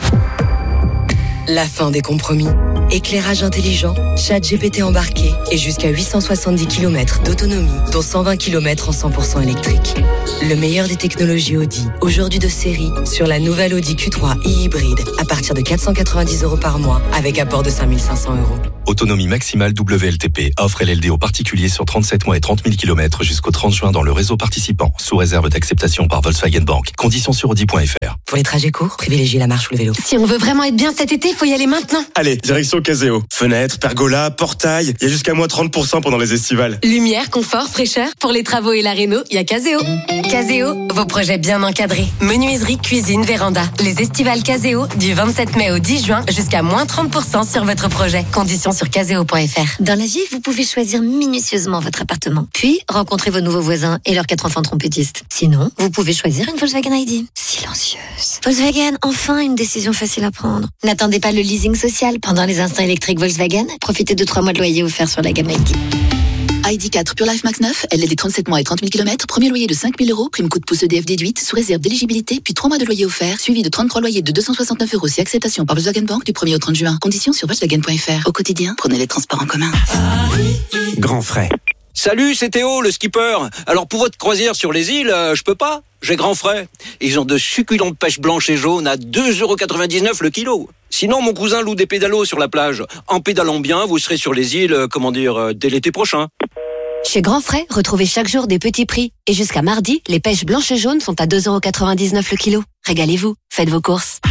La fin des compromis. Éclairage intelligent, chat G P T embarqué et jusqu'à huit cent soixante-dix kilomètres d'autonomie, dont cent vingt kilomètres en cent pour cent électrique. Le meilleur des technologies Audi, aujourd'hui de série, sur la nouvelle Audi Q trois e-hybride, à partir de quatre cent quatre-vingt-dix euros par mois, avec apport de cinq mille cinq cents euros. Autonomie maximale W L T P. Offre L L D aux particuliers sur trente-sept mois et trente mille kilomètres jusqu'au trente juin dans le réseau participant, sous réserve d'acceptation par Volkswagen Bank. Conditions sur audi point f r. Pour les trajets courts, privilégiez la marche ou le vélo. Si on veut vraiment être bien cet été, faut y aller maintenant. Allez, direction Caseo. Fenêtres, pergola, portail, il y a jusqu'à moins trente pour cent pendant les estivales. Lumière, confort, fraîcheur. Pour les travaux et la réno, il y a Caseo. Caseo, vos projets bien encadrés. Menuiserie, cuisine, véranda. Les estivales Caseo du vingt-sept mai au dix juin jusqu'à moins trente pour cent sur votre projet. Conditions sur caseo point f r. Dans la vie, vous pouvez choisir minutieusement votre appartement, puis rencontrer vos nouveaux voisins et leurs quatre enfants trompettistes. Sinon, vous pouvez choisir une Volkswagen I D. Silencieuse. Volkswagen, enfin une décision facile à prendre. N'attendez pas le leasing social. Pendant les instants électriques Volkswagen, profitez de trois mois de loyer offerts sur la gamme I D. I D quatre Pure Life Max neuf, L L D trente-sept mois et trente mille kilomètres, premier loyer de cinq mille euros, prime coup de pouce E D F déduite, sous réserve d'éligibilité, puis trois mois de loyer offert, suivi de trente-trois loyers de deux cent soixante-neuf euros si acceptation par Volkswagen Bank du premier au trente juin. Conditions sur Volkswagen point f r. Au quotidien, prenez les transports en commun. Grand frais. Salut, c'est Théo, le skipper. Alors pour votre croisière sur les îles, euh, je peux pas. J'ai grand frais. Ils ont de succulentes pêches blanches et jaunes à deux euros quatre-vingt-dix-neuf le kilo. Sinon, mon cousin loue des pédalos sur la plage. En pédalant bien, vous serez sur les îles, euh, comment dire, euh, dès l'été prochain. Chez Grand Frais, retrouvez chaque jour des petits prix. Et jusqu'à mardi, les pêches blanches et jaunes sont à deux euros quatre-vingt-dix-neuf le kilo. Régalez-vous, faites vos courses.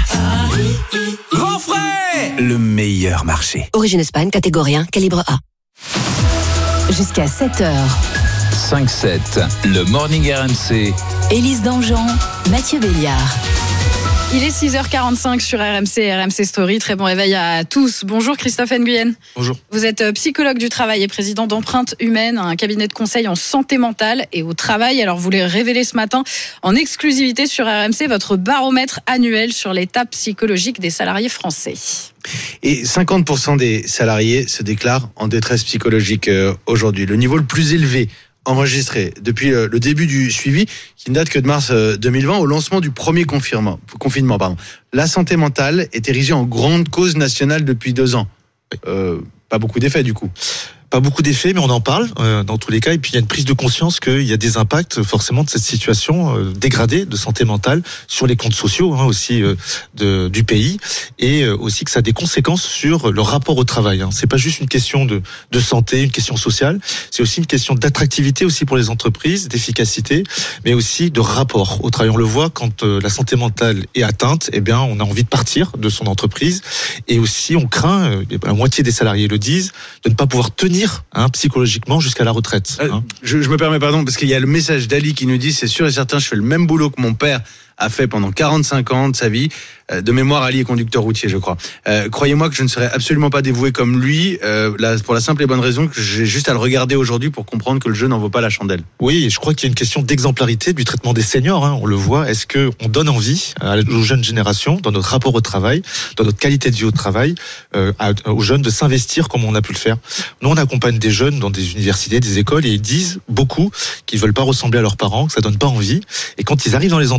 Grand Frais, le meilleur marché. Origine Espagne, catégorie un, calibre A. Jusqu'à sept heures. cinq sept, le Morning R M C. Élise Dangean, Mathieu Béliard. Il est six heures quarante-cinq sur R M C, R M C Story. Très bon réveil à tous. Bonjour Christophe Nguyen. Bonjour. Vous êtes psychologue du travail et président d'Empreinte Humaine, un cabinet de conseil en santé mentale et au travail. Alors vous voulez révéler ce matin en exclusivité sur R M C votre baromètre annuel sur l'état psychologique des salariés français. Et cinquante pour cent des salariés se déclarent en détresse psychologique aujourd'hui. Le niveau le plus élevé enregistré depuis le début du suivi, qui ne date que de mars deux mille vingt, au lancement du premier confinement. confinement pardon. La santé mentale est érigée en grande cause nationale depuis deux ans. Euh, pas beaucoup d'effets du coup. Pas beaucoup d'effets, mais on en parle euh, dans tous les cas. Et puis il y a une prise de conscience qu'il y a des impacts forcément de cette situation euh, dégradée de santé mentale sur les comptes sociaux hein, aussi euh, de, du pays, et euh, aussi que ça a des conséquences sur le rapport au travail. Hein. C'est pas juste une question de, de santé, une question sociale. C'est aussi une question d'attractivité aussi pour les entreprises, d'efficacité, mais aussi de rapport au travail. On le voit quand euh, la santé mentale est atteinte, eh bien on a envie de partir de son entreprise, et aussi on craint, euh, la moitié des salariés le disent, de ne pas pouvoir tenir Hein, psychologiquement jusqu'à la retraite. Hein. Euh, je, je me permets pardon parce qu'il y a le message d'Ali qui nous dit c'est sûr et certain je fais le même boulot que mon père a fait pendant quarante-cinq ans de sa vie. De mémoire, Ali est conducteur routier, je crois. Euh, croyez-moi que je ne serais absolument pas dévoué comme lui, euh, là, pour la simple et bonne raison que j'ai juste à le regarder aujourd'hui pour comprendre que le jeu n'en vaut pas la chandelle. Oui, et je crois qu'il y a une question d'exemplarité du traitement des seniors. Hein, on le voit. Est-ce que on donne envie aux jeunes générations, dans notre rapport au travail, dans notre qualité de vie au travail, euh, à, aux jeunes de s'investir comme on a pu le faire. Nous, on accompagne des jeunes dans des universités, des écoles, et ils disent beaucoup qu'ils veulent pas ressembler à leurs parents, que ça donne pas envie. Et quand ils arrivent dans les entreprises,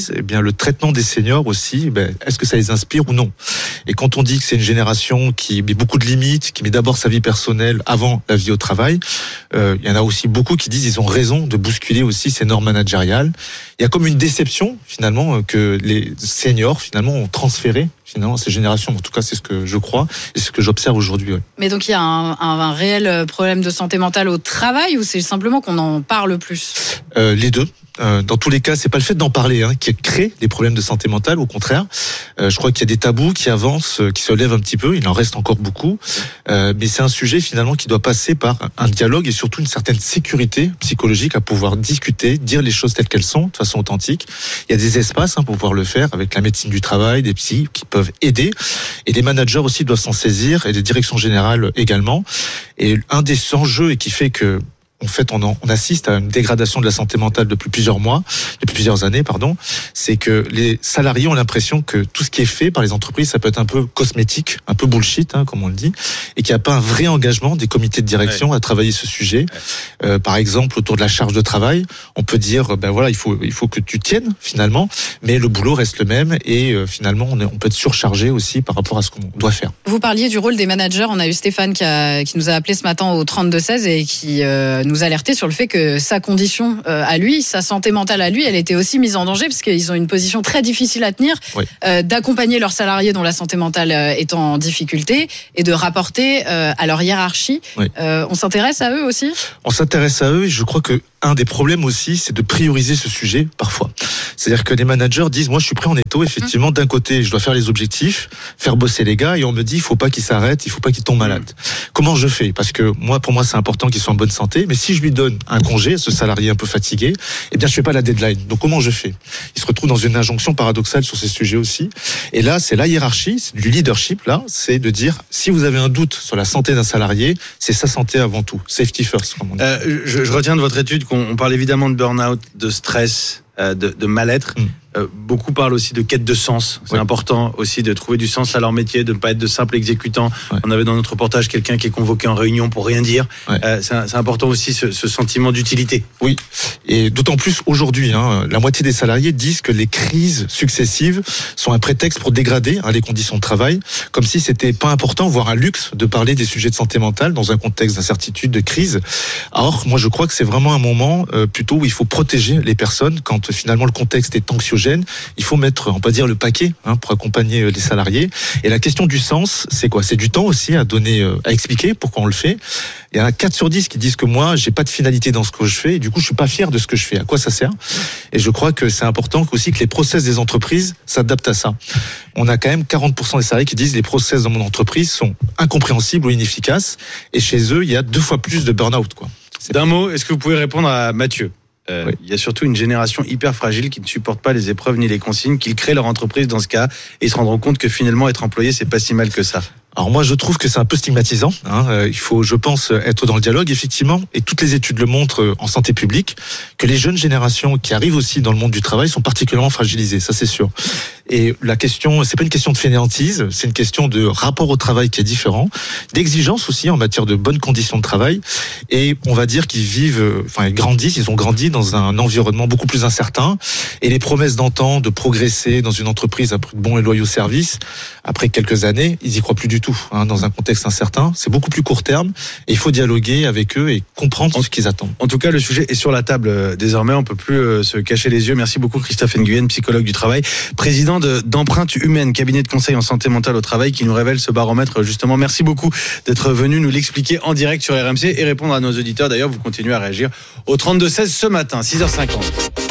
entreprises, eh bien le traitement des seniors aussi, ben, est-ce que ça les inspire ou non? Et quand on dit que c'est une génération qui met beaucoup de limites, qui met d'abord sa vie personnelle avant la vie au travail, euh, il y en a aussi beaucoup qui disent qu'ils ont raison de bousculer aussi ces normes managériales. Il y a comme une déception finalement que les seniors finalement ont transféré finalement ces générations. En tout cas, c'est ce que je crois et ce que j'observe aujourd'hui. Ouais. Mais donc il y a un, un, un réel problème de santé mentale au travail ou c'est simplement qu'on en parle plus? euh, Les deux. Euh, dans tous les cas, c'est pas le fait d'en parler hein, qui crée des problèmes de santé mentale. Au contraire, euh, je crois qu'il y a des tabous qui avancent, qui se lèvent un petit peu. Il en reste encore beaucoup, euh, mais c'est un sujet finalement qui doit passer par un dialogue et surtout une certaine sécurité psychologique à pouvoir discuter, dire les choses telles qu'elles sont, de façon authentique. Il y a des espaces hein, pour pouvoir le faire avec la médecine du travail, des psys qui peuvent aider, et les managers aussi doivent s'en saisir et les directions générales également. Et un des enjeux et qui fait que en fait, on, en, on assiste à une dégradation de la santé mentale depuis plusieurs mois, depuis plusieurs années, pardon. C'est que les salariés ont l'impression que tout ce qui est fait par les entreprises, ça peut être un peu cosmétique, un peu bullshit, hein, comme on le dit, et qu'il n'y a pas un vrai engagement des comités de direction ouais. à travailler ce sujet. Ouais. Euh, par exemple, autour de la charge de travail, on peut dire, ben voilà, il faut, il faut que tu tiennes finalement, mais le boulot reste le même et euh, finalement, on, est, on peut être surchargé aussi par rapport à ce qu'on doit faire. Vous parliez du rôle des managers. On a eu Stéphane qui, a, qui nous a appelé ce matin au trente-deux seize et qui euh, nous alertait sur le fait que sa condition euh, à lui, sa santé mentale à lui, elle était aussi mise en danger parce qu'ils ont une position très difficile à tenir, oui. euh, d'accompagner leurs salariés dont la santé mentale euh, est en difficulté et de rapporter euh, à leur hiérarchie. Oui. Euh, on s'intéresse à eux aussi ? On s'intéresse à eux et je crois que un des problèmes aussi, c'est de prioriser ce sujet parfois. C'est-à-dire que les managers disent, moi je suis pris en étau, effectivement, d'un côté je dois faire les objectifs, faire bosser les gars, et on me dit, il faut pas qu'ils s'arrêtent, il faut pas qu'ils tombent malades. Comment je fais ? Parce que moi, pour moi, c'est important qu'ils soient en bonne santé, mais si je lui donne un congé, ce salarié un peu fatigué, eh bien je fais pas la deadline. Donc comment je fais ? Il se retrouve dans une injonction paradoxale sur ces sujets aussi. Et là, c'est la hiérarchie, c'est du leadership, là, c'est de dire, si vous avez un doute sur la santé d'un salarié, c'est sa santé avant tout. Safety first, comme on dit. Euh, je, je retiens de votre étude qu'on on parle évidemment de burn-out, de stress, euh, de, de mal-être. Mm. Euh, beaucoup parlent aussi de quête de sens. C'est oui. important aussi de trouver du sens à leur métier, de ne pas être de simples exécutants. Ouais. On avait dans notre reportage quelqu'un qui est convoqué en réunion pour rien dire. Ouais. Euh, c'est, c'est important aussi ce, ce sentiment d'utilité. Oui, et d'autant plus aujourd'hui, hein, la moitié des salariés disent que les crises successives sont un prétexte pour dégrader hein, les conditions de travail, comme si c'était pas important, voire un luxe, de parler des sujets de santé mentale dans un contexte d'incertitude, de crise. Or, moi je crois que c'est vraiment un moment euh, plutôt où il faut protéger les personnes quand euh, finalement le contexte est anxiogène. Il faut mettre, on peut dire, le paquet hein, pour accompagner les salariés. Et la question du sens, c'est quoi ? C'est du temps aussi à donner, à expliquer pourquoi on le fait. Il y en a quatre sur dix qui disent que moi, j'ai pas de finalité dans ce que je fais et du coup, je suis pas fier de ce que je fais. À quoi ça sert ? Et je crois que c'est important aussi que les process des entreprises s'adaptent à ça. On a quand même quarante pour cent des salariés qui disent que les process dans mon entreprise sont incompréhensibles ou inefficaces. Et chez eux, il y a deux fois plus de burn-out, quoi. C'est D'un mot, est-ce que vous pouvez répondre à Mathieu ? Euh, oui. Il y a surtout une génération hyper fragile qui ne supporte pas les épreuves ni les consignes, qu'ils créent leur entreprise dans ce cas et ils se rendront compte que finalement être employé c'est pas si mal que ça. Alors moi je trouve que c'est un peu stigmatisant, hein. euh, il faut je pense être dans le dialogue effectivement et toutes les études le montrent en santé publique que les jeunes générations qui arrivent aussi dans le monde du travail sont particulièrement fragilisées, ça c'est sûr. Et la question, c'est pas une question de fainéantise, c'est une question de rapport au travail qui est différent, d'exigence aussi en matière de bonnes conditions de travail et on va dire qu'ils vivent, enfin ils grandissent, ils ont grandi dans un environnement beaucoup plus incertain et les promesses d'antan de progresser dans une entreprise après de bons et loyaux services, après quelques années, ils y croient plus du tout. Hein, dans un contexte incertain, c'est beaucoup plus court terme et il faut dialoguer avec eux et comprendre en, ce qu'ils attendent. En tout cas, le sujet est sur la table euh, désormais, on peut plus euh, se cacher les yeux. Merci beaucoup Christophe Nguyen, psychologue du travail, président de, d'Empreinte Humaine, cabinet de conseil en santé mentale au travail qui nous révèle ce baromètre justement. Merci beaucoup d'être venu nous l'expliquer en direct sur R M C et répondre à nos auditeurs. D'ailleurs, vous continuez à réagir au trente-deux seize ce matin, six heures cinquante.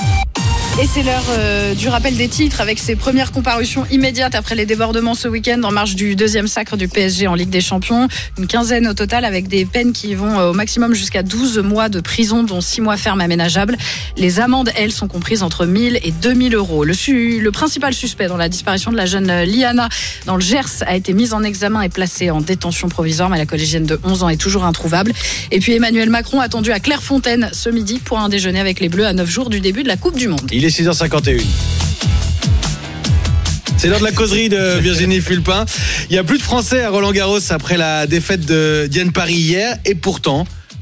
Et c'est l'heure euh, du rappel des titres avec ses premières comparutions immédiates après les débordements ce week-end en marge du deuxième sacre du P S G en Ligue des Champions. Une quinzaine au total avec des peines qui vont euh, au maximum jusqu'à douze mois de prison dont six mois ferme aménageable. Les amendes, elles, sont comprises entre mille et deux mille euros. Le, su- le principal suspect dans la disparition de la jeune Liana dans le Gers a été mis en examen et placé en détention provisoire, mais la collégienne de onze ans est toujours introuvable. Et puis Emmanuel Macron attendu à Clairefontaine ce midi pour un déjeuner avec les Bleus à neuf jours du début de la Coupe du Monde. Il est six heures cinquante et une. C'est l'heure de la causerie de Virginie Fulpin. Il n'y a plus de Français à Roland-Garros après la défaite de Diane Paris hier. Et pourtant,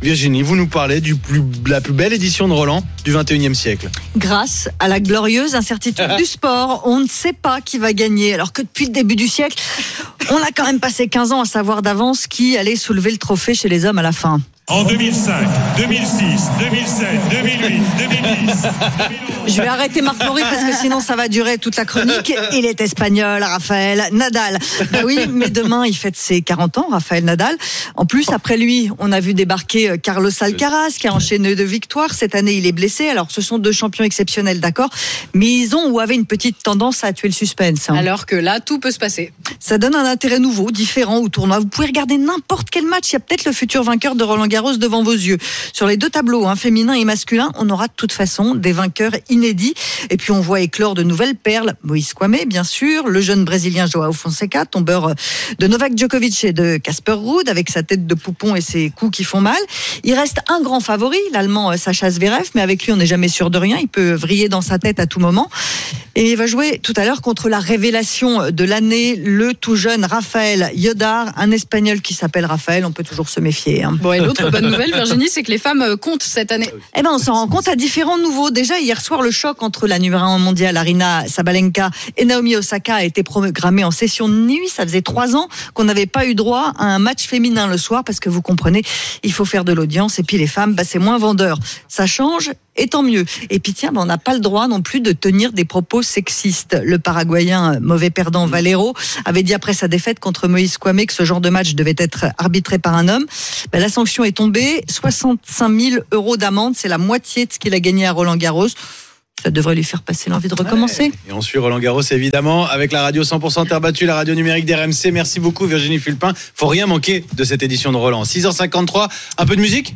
Virginie, vous nous parlez du plus, la plus belle édition de Roland du vingt et unième siècle. Grâce à la glorieuse incertitude du sport, on ne sait pas qui va gagner. Alors que depuis le début du siècle, on a quand même passé quinze ans à savoir d'avance qui allait soulever le trophée chez les hommes à la fin. En deux mille cinq, deux mille six, deux mille sept, deux mille huit, deux mille dix. Je vais arrêter Marc Maury parce que sinon ça va durer toute la chronique. Il est espagnol, Rafael Nadal. Ben oui, mais demain il fête ses quarante ans, Rafael Nadal. En plus, après lui, on a vu débarquer Carlos Alcaraz qui a enchaîné deux victoires. Cette année, il est blessé. Alors, ce sont deux champions exceptionnels, d'accord, mais ils ont ou avaient une petite tendance à tuer le suspense. Hein. Alors que là, tout peut se passer. Ça donne un intérêt nouveau, différent au tournoi. Vous pouvez regarder n'importe quel match. Il y a peut-être le futur vainqueur de Roland Garros devant vos yeux. Sur les deux tableaux, hein, féminin et masculin, on aura de toute façon des vainqueurs inédits. Et puis on voit éclore de nouvelles perles. Moïse Kouamé, bien sûr, le jeune brésilien Joao Fonseca, tombeur de Novak Djokovic et de Casper Ruud, avec sa tête de poupon et ses coups qui font mal. Il reste un grand favori, l'Allemand Sacha Zverev, mais avec lui on n'est jamais sûr de rien. Il peut vriller dans sa tête à tout moment. Et il va jouer tout à l'heure contre la révélation de l'année, le tout jeune Rafael Yodar, un Espagnol qui s'appelle Raphaël. On peut toujours se méfier. Hein. Bon, et l'autre bonne nouvelle, Virginie, c'est que les femmes comptent cette année. Eh ben, on s'en rend compte à différents niveaux. Déjà, hier soir, le choc entre la numéro un mondiale, Aryna Sabalenka, et Naomi Osaka a été programmé en session de nuit. Ça faisait trois ans qu'on n'avait pas eu droit à un match féminin le soir, parce que vous comprenez, il faut faire de l'audience. Et puis les femmes, bah, c'est moins vendeur. Ça change. Et tant mieux. Et puis tiens, ben on n'a pas le droit non plus de tenir des propos sexistes. Le Paraguayen mauvais perdant Valero avait dit après sa défaite contre Moïse Kouamé que ce genre de match devait être arbitré par un homme. Ben, la sanction est tombée, soixante-cinq mille euros d'amende, c'est la moitié de ce qu'il a gagné à Roland Garros. Ça devrait lui faire passer l'envie de recommencer. Ouais. Et on suit Roland Garros évidemment avec la radio cent pour cent terre battue, la radio numérique d'R M C. Merci beaucoup Virginie Fulpin. Faut rien manquer de cette édition de Roland. six heures cinquante-trois, un peu de musique.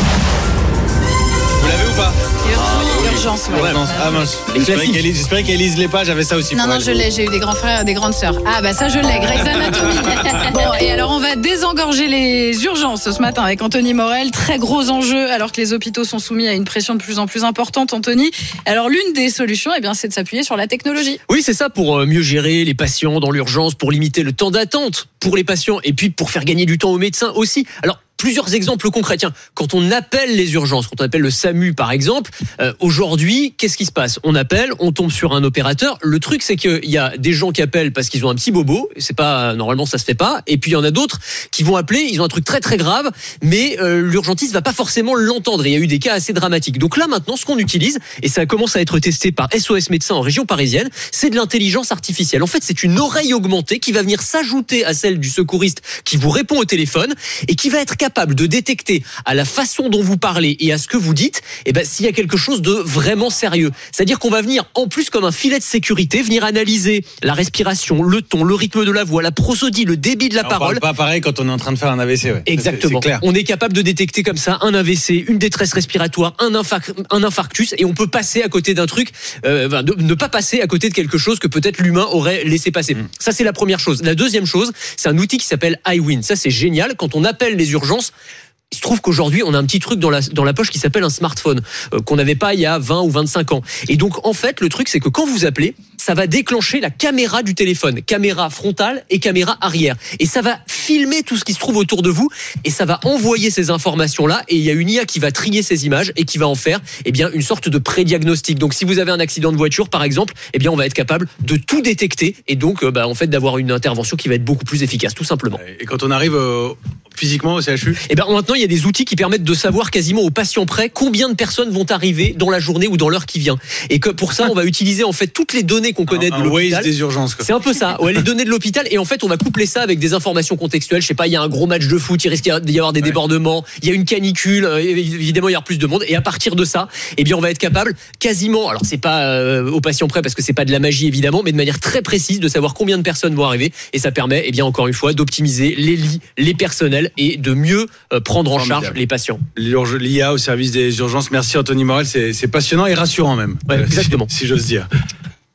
Vous l'avez ou pas? Urgence, ouais. Ouais, non. Ah mince. J'espérais qu'elle, j'espérais qu'elle lise les pages, j'avais ça aussi. Non, pour non, elle. je l'ai, j'ai eu des grands frères et des grandes sœurs. Ah bah ça je l'ai, Grey's Anatomy. Bon, et alors on va désengorger les urgences ce matin avec Anthony Morel. Très gros enjeu alors que les hôpitaux sont soumis à une pression de plus en plus importante, Anthony. Alors l'une des solutions, eh bien, c'est de s'appuyer sur la technologie. Oui, c'est ça, pour mieux gérer les patients dans l'urgence, pour limiter le temps d'attente pour les patients et puis pour faire gagner du temps aux médecins aussi. Alors, plusieurs exemples concrets. Tiens, quand on appelle les urgences, quand on appelle le SAMU par exemple, euh, aujourd'hui, qu'est-ce qui se passe? On appelle, on tombe sur un opérateur. Le truc, c'est qu'il y a des gens qui appellent parce qu'ils ont un petit bobo. C'est pas, normalement, ça se fait pas. Et puis il y en a d'autres qui vont appeler. Ils ont un truc très très grave, mais euh, l'urgentiste va pas forcément l'entendre. Il y a eu des cas assez dramatiques. Donc là, maintenant, ce qu'on utilise, et ça commence à être testé par S O S Médecins en région parisienne, c'est de l'intelligence artificielle. En fait, c'est une oreille augmentée qui va venir s'ajouter à celle du secouriste qui vous répond au téléphone et qui va être capable de détecter à la façon dont vous parlez et à ce que vous dites, eh ben, s'il y a quelque chose de vraiment sérieux. C'est-à-dire qu'on va venir, en plus comme un filet de sécurité, venir analyser la respiration, le ton, le rythme de la voix, la prosodie, le débit de la on parole. On parle pas pareil quand on est en train de faire un A V C. Ouais. Exactement. C'est, c'est clair. On est capable de détecter comme ça un A V C, une détresse respiratoire, un, infarct, un infarctus, et on peut passer à côté d'un truc, euh, de, ne pas passer à côté de quelque chose que peut-être l'humain aurait laissé passer. Mmh. Ça, c'est la première chose. La deuxième chose, c'est un outil qui s'appelle iWin. Ça, c'est génial. Quand on appelle les urgences, il se trouve qu'aujourd'hui, on a un petit truc dans la, dans la poche qui s'appelle un smartphone, euh, qu'on n'avait pas il y a vingt ou vingt-cinq ans. Et donc, en fait, le truc, c'est que quand vous appelez, ça va déclencher la caméra du téléphone, caméra frontale et caméra arrière. Et ça va filmer tout ce qui se trouve autour de vous et ça va envoyer ces informations-là. Et il y a une I A qui va trier ces images et qui va en faire, eh bien, une sorte de prédiagnostic. Donc, si vous avez un accident de voiture, par exemple, eh bien, on va être capable de tout détecter et donc, euh, bah, en fait, d'avoir une intervention qui va être beaucoup plus efficace, tout simplement. Et quand on arrive euh, physiquement au C H U, eh ben, maintenant, il y a des outils qui permettent de savoir quasiment au patient près combien de personnes vont arriver dans la journée ou dans l'heure qui vient. Et que pour ça, on va utiliser en fait toutes les données qu'on connaît un, de un l'hôpital. Waze des urgences, quoi. C'est un peu ça. Ouais, les données de l'hôpital. Et en fait, on va coupler ça avec des informations contextuelles. Je sais pas, il y a un gros match de foot, il risque d'y avoir des ouais. débordements. Il y a une canicule. Euh, évidemment, il y a plus de monde. Et à partir de ça, eh bien, on va être capable quasiment. Alors, c'est pas euh, au patient près parce que c'est pas de la magie évidemment, mais de manière très précise de savoir combien de personnes vont arriver. Et ça permet, eh bien, encore une fois, d'optimiser les lits, les personnels et de mieux euh, prendre en charge les patients. L'I A au service des urgences. Merci Anthony Morel, c'est, c'est passionnant et rassurant même. Ouais, exactement. Si, si j'ose dire.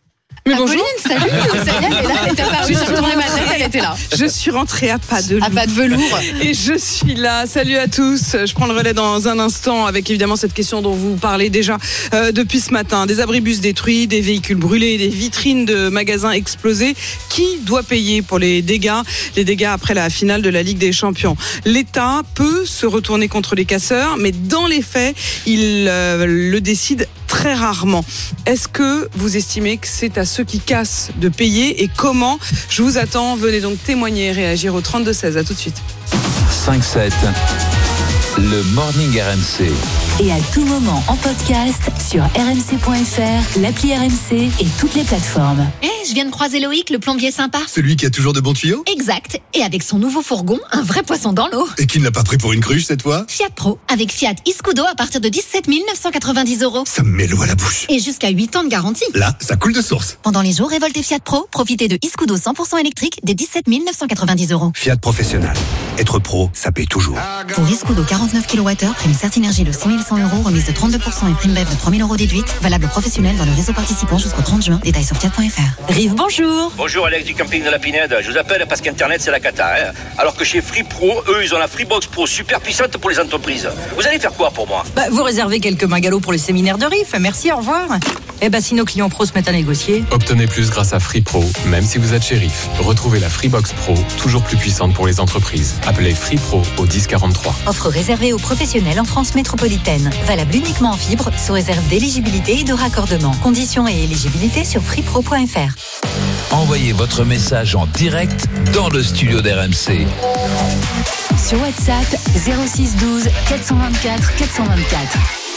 Mais bonjour. Apolline, salut. Ça y est, elle est là, elle était apparue sur Tourner ma tête, elle était là. Je suis rentrée à pas de loup. À pas de velours. Et je suis là. Salut à tous. Je prends le relais dans un instant avec évidemment cette question dont vous parlez déjà euh, depuis ce matin. Des abribus détruits, des véhicules brûlés, des vitrines de magasins explosées. Qui doit payer pour les dégâts, les dégâts après la finale de la Ligue des Champions? L'État peut se retourner contre les casseurs, mais dans les faits, il euh, le décide très rarement. Est-ce que vous estimez que c'est à ceux qui cassent de payer et comment? Je vous attends. Venez donc témoigner et réagir au trente-deux seize. À tout de suite. cinq sept, le Morning R M C. Et à tout moment en podcast sur r m c point f r, l'appli R M C et toutes les plateformes. Eh, hey, je viens de croiser Loïc, le plombier sympa. Celui qui a toujours de bons tuyaux? Exact. Et avec son nouveau fourgon, un vrai poisson dans l'eau. Et qui ne l'a pas pris pour une cruche cette fois? Fiat Pro, avec Fiat Iscudo à partir de dix-sept mille neuf cent quatre-vingt-dix euros. Ça me met l'eau à la bouche. Et jusqu'à huit ans de garantie. Là, ça coule de source. Pendant les jours révoltés Fiat Pro, profitez de Iscudo cent pour cent électrique dès dix-sept mille neuf cent quatre-vingt-dix euros. Fiat Professionnel. Être pro, ça paye toujours. Pour Iscudo quarante-neuf kilowattheures, prime Certinergie de six mille cent euros, remise de trente-deux pour cent et prime B E F de trois mille euros déduite. Valable professionnel dans le réseau participant jusqu'au trente juin. Détails sur fiat point f r. Rive, bonjour. Bonjour, Alex du camping de la Pinède. Je vous appelle parce qu'Internet, c'est la cata. Hein. Alors que chez Free Pro, eux, ils ont la Freebox Pro super puissante pour les entreprises. Vous allez faire quoi pour moi? Bah, vous réservez quelques magalots pour le séminaire de R I F. Merci, au revoir. Eh ben, si nos clients pros se mettent à négocier. Obtenez plus grâce à Free Pro, même si vous êtes chez R I F. Retrouvez la Freebox Pro, toujours plus puissante pour les entreprises. Appelez Free Pro au dix quarante-trois. Offre réservée aux professionnels en France métropolitaine. Valable uniquement en fibre, sous réserve d'éligibilité et de raccordement. Conditions et éligibilité sur freepro point f r. Envoyez votre message en direct dans le studio d'R M C. Sur WhatsApp, zéro six douze quatre cent vingt-quatre quatre cent vingt-quatre.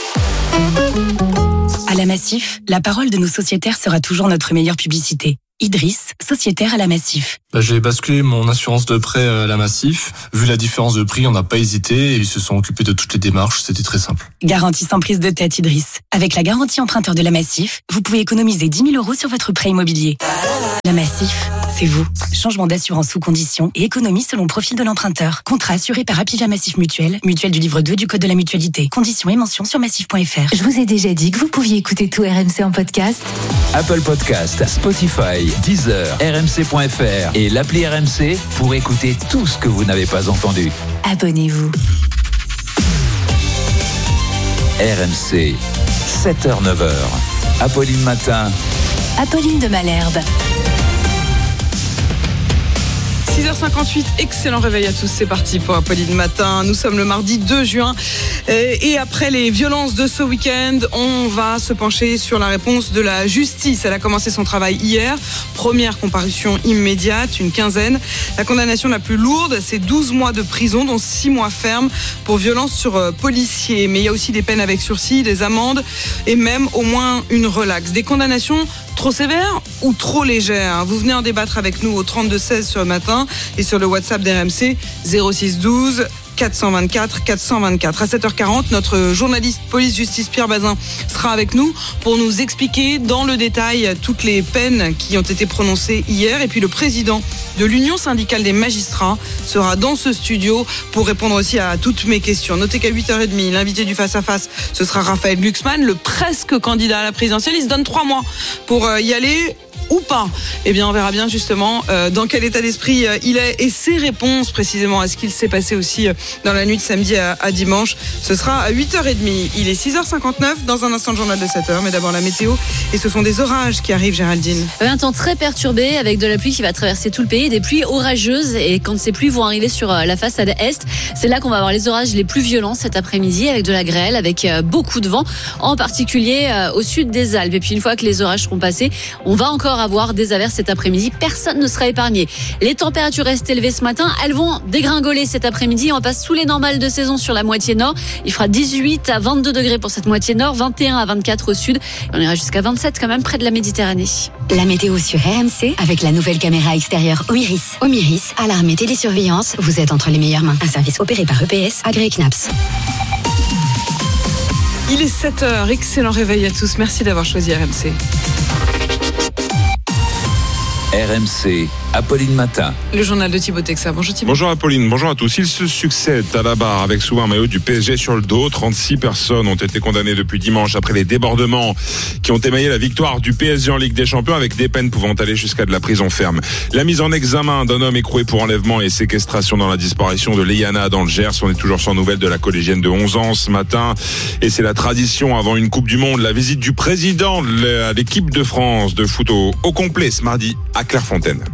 À la Massif, la parole de nos sociétaires sera toujours notre meilleure publicité. Idriss, sociétaire à la Massif. Bah, j'ai basculé mon assurance de prêt à la Massif. Vu la différence de prix, on n'a pas hésité et ils se sont occupés de toutes les démarches. C'était très simple. Garantie sans prise de tête, Idriss. Avec la garantie emprunteur de la Massif, vous pouvez économiser dix mille euros sur votre prêt immobilier. La Massif, c'est vous. Changement d'assurance sous condition et économie selon profil de l'emprunteur. Contrat assuré par Apivia Massif Mutuelle, mutuelle du livre deux du Code de la mutualité. Conditions et mentions sur massif point f r. Je vous ai déjà dit que vous pouviez écouter tout R M C en podcast. Apple Podcast, Spotify, Deezer, R M C point F R et l'appli R M C pour écouter tout ce que vous n'avez pas entendu. Abonnez-vous. R M C, sept heures neuf heures. Apolline Matin. Apolline de Malherbe. six heures cinquante-huit, excellent réveil à tous, c'est parti pour Apolline Matin. Nous sommes le mardi deux juin et après les violences de ce week-end, on va se pencher sur la réponse de la justice. Elle a commencé son travail hier, première comparution immédiate, une quinzaine. La condamnation la plus lourde, c'est douze mois de prison, dont six mois fermes pour violence sur policiers. Mais il y a aussi des peines avec sursis, des amendes et même au moins une relaxe. Des condamnations trop sévères ou trop légères? Vous venez en débattre avec nous au trente-deux seize ce matin et sur le WhatsApp d'R M C zéro six douze quatre cent vingt-quatre quatre cent vingt-quatre. À sept heures quarante, notre journaliste police-justice Pierre Bazin sera avec nous pour nous expliquer dans le détail toutes les peines qui ont été prononcées hier. Et puis le président de l'Union syndicale des magistrats sera dans ce studio pour répondre aussi à toutes mes questions. Notez qu'à huit heures trente, l'invité du face-à-face, ce sera Raphaël Glucksmann, le presque candidat à la présidentielle. Il se donne trois mois pour y aller. Ou pas. Eh bien, on verra bien justement euh, dans quel état d'esprit euh, il est et ses réponses précisément à ce qu'il s'est passé aussi euh, dans la nuit de samedi à, à dimanche. Ce sera à huit heures trente. Il est six heures cinquante-neuf. Dans un instant, le journal de sept heures. Mais d'abord, la météo. Et ce sont des orages qui arrivent, Géraldine. Un temps très perturbé avec de la pluie qui va traverser tout le pays, des pluies orageuses. Et quand ces pluies vont arriver sur la façade est, c'est là qu'on va avoir les orages les plus violents cet après-midi avec de la grêle, avec beaucoup de vent, en particulier au sud des Alpes. Et puis une fois que les orages seront passés, on va encore avoir des averses cet après-midi. Personne ne sera épargné. Les températures restent élevées ce matin. Elles vont dégringoler cet après-midi. On passe sous les normales de saison sur la moitié nord. Il fera dix-huit à vingt-deux degrés pour cette moitié nord, vingt et un à vingt-quatre au sud. On ira jusqu'à vingt-sept quand même près de la Méditerranée. La météo sur R M C avec la nouvelle caméra extérieure Omiris. Omiris, alarme et télésurveillance. Vous êtes entre les meilleures mains. Un service opéré par E P S, agréé C N A P S. Il est sept heures. Excellent réveil à tous. Merci d'avoir choisi R M C. R M C, Apolline Matin. Le journal de Thibaut Texa. Bonjour Thibaut. Bonjour Apolline, bonjour à tous. Il se succède à la barre avec souvent un maillot du P S G sur le dos. trente-six personnes ont été condamnées depuis dimanche après les débordements qui ont émaillé la victoire du P S G en Ligue des Champions, avec des peines pouvant aller jusqu'à de la prison ferme. La mise en examen d'un homme écroué pour enlèvement et séquestration dans la disparition de Liana dans le Gers. On est toujours sans nouvelles de la collégienne de onze ans ce matin. Et c'est la tradition avant une Coupe du Monde, la visite du président de l'équipe de France de foot au, au complet ce mardi à Clairefontaine.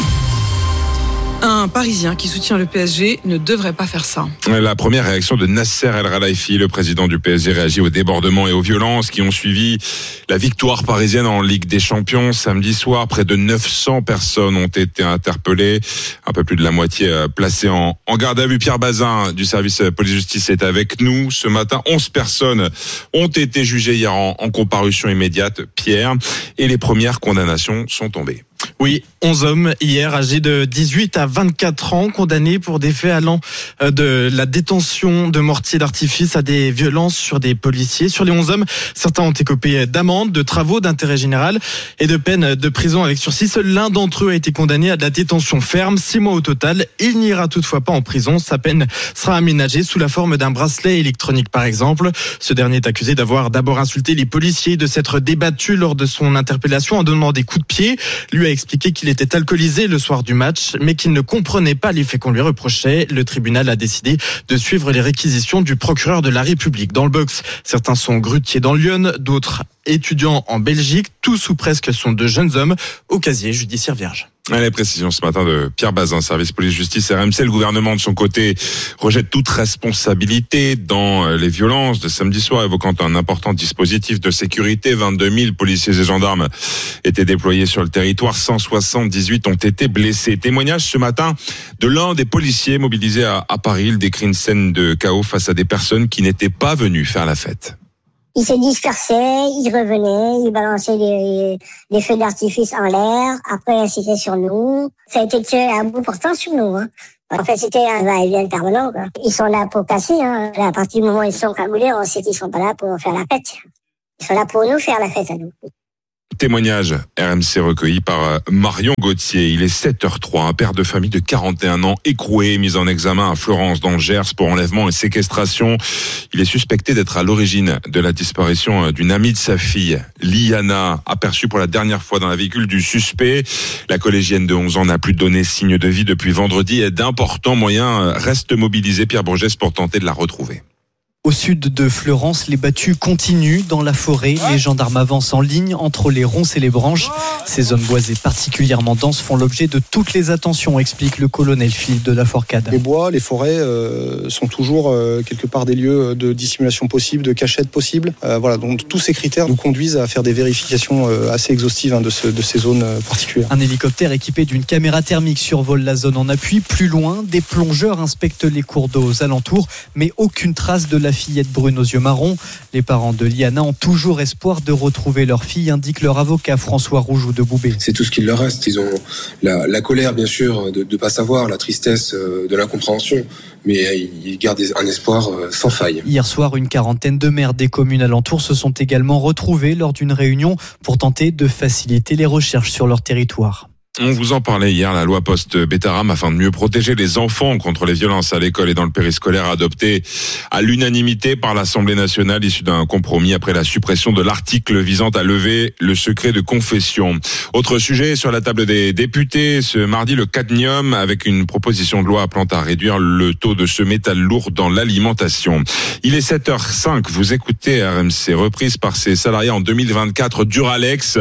Un Parisien qui soutient le P S G ne devrait pas faire ça. La première réaction de Nasser El Khelaifi, le président du P S G, réagit aux débordements et aux violences qui ont suivi la victoire parisienne en Ligue des Champions samedi soir. Près de neuf cents personnes ont été interpellées, un peu plus de la moitié placées en, en garde à vue. Pierre Bazin du service police-justice est avec nous ce matin. onze personnes ont été jugées hier en, en comparution immédiate, Pierre, et les premières condamnations sont tombées. Oui, onze hommes hier âgés de dix-huit à vingt-quatre ans condamnés pour des faits allant de la détention de mortiers d'artifice à des violences sur des policiers. Sur les onze hommes, certains ont écopé d'amendes, de travaux d'intérêt général et de peines de prison avec sursis. Seul l'un d'entre eux a été condamné à de la détention ferme, six mois au total. Il n'ira toutefois pas en prison. Sa peine sera aménagée sous la forme d'un bracelet électronique par exemple. Ce dernier est accusé d'avoir d'abord insulté les policiers, de s'être débattu lors de son interpellation en donnant des coups de pied. Lui a expliqué qu'il était alcoolisé le soir du match, mais qu'il ne comprenait pas les faits qu'on lui reprochait. Le tribunal a décidé de suivre les réquisitions du procureur de la République. Dans le box, certains sont grutiers dans Lyon, d'autres étudiants en Belgique. Tous ou presque sont de jeunes hommes au casier judiciaire vierge. Les précisions ce matin de Pierre Bazin, service police-justice R M C. Le gouvernement, de son côté, rejette toute responsabilité dans les violences de samedi soir, évoquant un important dispositif de sécurité. vingt-deux mille policiers et gendarmes étaient déployés sur le territoire. cent soixante-dix-huit ont été blessés. Témoignage ce matin de l'un des policiers mobilisés à, à Paris. Il décrit une scène de chaos face à des personnes qui n'étaient pas venues faire la fête. Ils se dispersaient, ils revenaient, ils balançaient des, des feux d'artifice en l'air. Après, c'était sur nous. Ça a été tiré à bout portant sur nous. Hein. En fait, c'était un va-et-vient permanent. Quoi. Ils sont là pour passer. Hein. À partir du moment où ils sont cagoulés, on sait qu'ils sont pas là pour faire la fête. Ils sont là pour nous faire la fête à nous. Témoignage R M C recueilli par Marion Gauthier. Il est sept heures zéro trois. Un père de famille de quarante et un ans écroué, mis en examen à Florence dans le Gers pour enlèvement et séquestration. Il est suspecté d'être à l'origine de la disparition d'une amie de sa fille, Liana, aperçue pour la dernière fois dans la véhicule du suspect. La collégienne de onze ans n'a plus donné signe de vie depuis vendredi et d'importants moyens restent mobilisés, Pierre Bourgès, pour tenter de la retrouver. Au sud de Fleurance, les battues continuent dans la forêt. Les gendarmes avancent en ligne entre les ronces et les branches. Ces zones boisées particulièrement denses font l'objet de toutes les attentions, explique le colonel Philippe de la Fourcade. Les bois, les forêts euh, sont toujours euh, quelque part des lieux de dissimulation possible, de cachette possible. Euh, voilà, donc tous ces critères nous conduisent à faire des vérifications euh, assez exhaustives hein, de, ce, de ces zones euh, particulières. Un hélicoptère équipé d'une caméra thermique survole la zone en appui. Plus loin, des plongeurs inspectent les cours d'eau aux alentours, mais aucune trace de la fillette brune aux yeux marrons. Les parents de Liana ont toujours espoir de retrouver leur fille, indique leur avocat François Rougeau de Boubé. C'est tout ce qu'il leur reste. Ils ont la, la colère, bien sûr, de ne pas savoir, la tristesse, de l'incompréhension, mais ils gardent un espoir sans faille. Hier soir, une quarantaine de maires des communes alentours se sont également retrouvés lors d'une réunion pour tenter de faciliter les recherches sur leur territoire. On vous en parlait hier, la loi post-Bétaram, afin de mieux protéger les enfants contre les violences à l'école et dans le périscolaire, adoptée à l'unanimité par l'Assemblée nationale, issue d'un compromis après la suppression de l'article visant à lever le secret de confession. Autre sujet sur la table des députés, ce mardi, le cadmium, avec une proposition de loi appelant à réduire le taux de ce métal lourd dans l'alimentation. Il est sept heures cinq, vous écoutez R M C, reprise par ses salariés en deux mille vingt-quatre, Duralex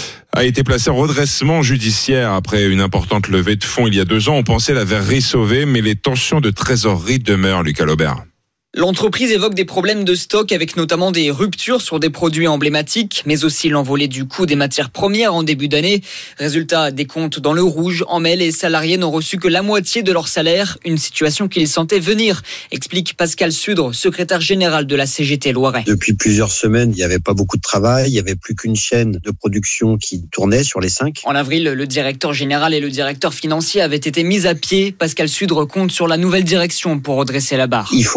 a été placé en redressement judiciaire après une importante levée de fonds il y a deux ans. On pensait la verrerie sauvée, mais les tensions de trésorerie demeurent, Lucas Laubert. L'entreprise évoque des problèmes de stock avec notamment des ruptures sur des produits emblématiques, mais aussi l'envolée du coût des matières premières en début d'année. Résultat, des comptes dans le rouge. En mai, les salariés n'ont reçu que la moitié de leur salaire, une situation qu'ils sentaient venir, explique Pascal Sudre, secrétaire général de la C G T Loiret. Depuis plusieurs semaines, il n'y avait pas beaucoup de travail, il n'y avait plus qu'une chaîne de production qui tournait sur les cinq. En avril, le directeur général et le directeur financier avaient été mis à pied. Pascal Sudre compte sur la nouvelle direction pour redresser la barre. Il faut vraiment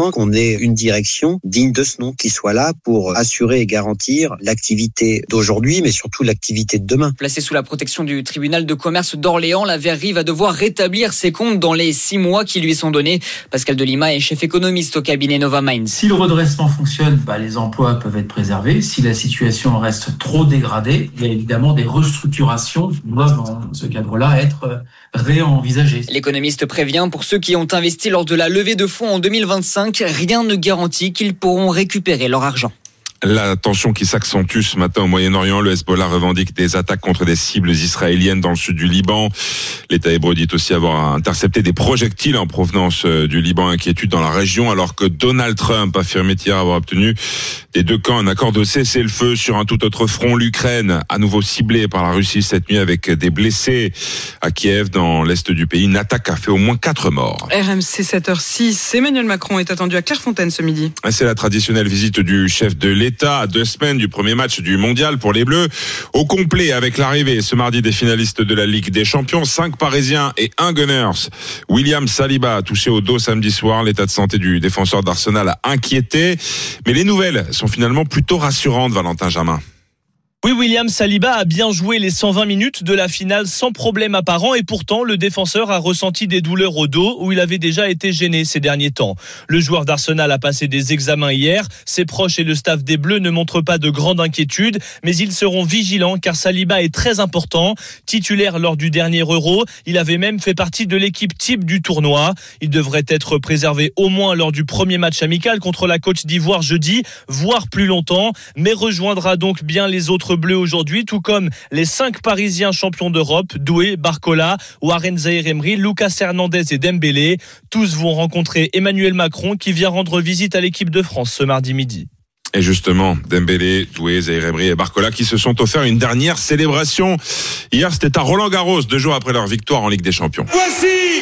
effectivement qu'on ait une direction digne de ce nom, qui soit là pour assurer et garantir l'activité d'aujourd'hui, mais surtout l'activité de demain. Placée sous la protection du tribunal de commerce d'Orléans, la verrerie va devoir rétablir ses comptes dans les six mois qui lui sont donnés. Pascal Delima est chef économiste au cabinet Novamind. Si le redressement fonctionne, bah, les emplois peuvent être préservés. Si la situation reste trop dégradée, il y a évidemment des restructurations qui doivent, dans ce cadre-là, être réenvisagées. L'économiste prévient, pour ceux qui ont investi lors de la levée de fonds en deux mille vingt-cinq, rien ne garantit qu'ils pourront récupérer leur argent. La tension qui s'accentue ce matin au Moyen-Orient. Le Hezbollah revendique des attaques contre des cibles israéliennes dans le sud du Liban. L'État hébreu dit aussi avoir intercepté des projectiles en provenance du Liban. Inquiétude dans la région, alors que Donald Trump affirmait hier avoir obtenu des deux camps un accord de cessez-le-feu sur un tout autre front. L'Ukraine, à nouveau ciblée par la Russie cette nuit avec des blessés à Kiev, dans l'est du pays. Une attaque a fait au moins quatre morts. R M C sept heures six. Emmanuel Macron est attendu à Clairefontaine ce midi. C'est la traditionnelle visite du chef de l'État à deux semaines du premier match du mondial pour les Bleus. Au complet, avec l'arrivée ce mardi des finalistes de la Ligue des Champions, cinq Parisiens et un Gunners. William Saliba a touché au dos samedi soir. L'état de santé du défenseur d'Arsenal a inquiété. Mais les nouvelles sont finalement plutôt rassurantes, Valentin Jamin. Oui, William Saliba a bien joué les cent vingt minutes de la finale sans problème apparent et pourtant le défenseur a ressenti des douleurs au dos où il avait déjà été gêné ces derniers temps. Le joueur d'Arsenal a passé des examens hier. Ses proches et le staff des Bleus ne montrent pas de grande inquiétude, mais ils seront vigilants car Saliba est très important. Titulaire lors du dernier Euro, il avait même fait partie de l'équipe type du tournoi. Il devrait être préservé au moins lors du premier match amical contre la Côte d'Ivoire jeudi, voire plus longtemps, mais rejoindra donc bien les autres Bleus aujourd'hui, tout comme les cinq Parisiens champions d'Europe, Doué, Barcola, Warren Zaïre-Emery, Lucas Hernandez et Dembélé. Tous vont rencontrer Emmanuel Macron qui vient rendre visite à l'équipe de France ce mardi midi. Et justement, Dembélé, Doué, Zaïre-Emery et Barcola qui se sont offerts une dernière célébration. Hier, c'était à Roland-Garros, deux jours après leur victoire en Ligue des Champions. Voici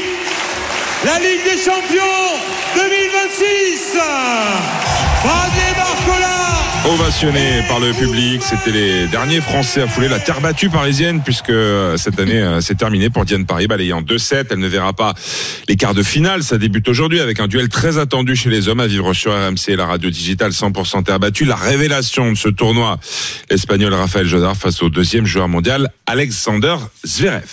la Ligue des Champions deux mille vingt-six. Bradley Barcola. Ovationné par le public, c'était les derniers Français à fouler la terre battue parisienne puisque cette année c'est terminé pour Diane Paris, balayée en deux sept. Elle ne verra pas les quarts de finale. Ça débute aujourd'hui avec un duel très attendu chez les hommes à vivre sur R M C et la radio digitale cent pour cent terre battue. La révélation de ce tournoi, l'Espagnol Rafael Jodar face au deuxième joueur mondial Alexander Zverev.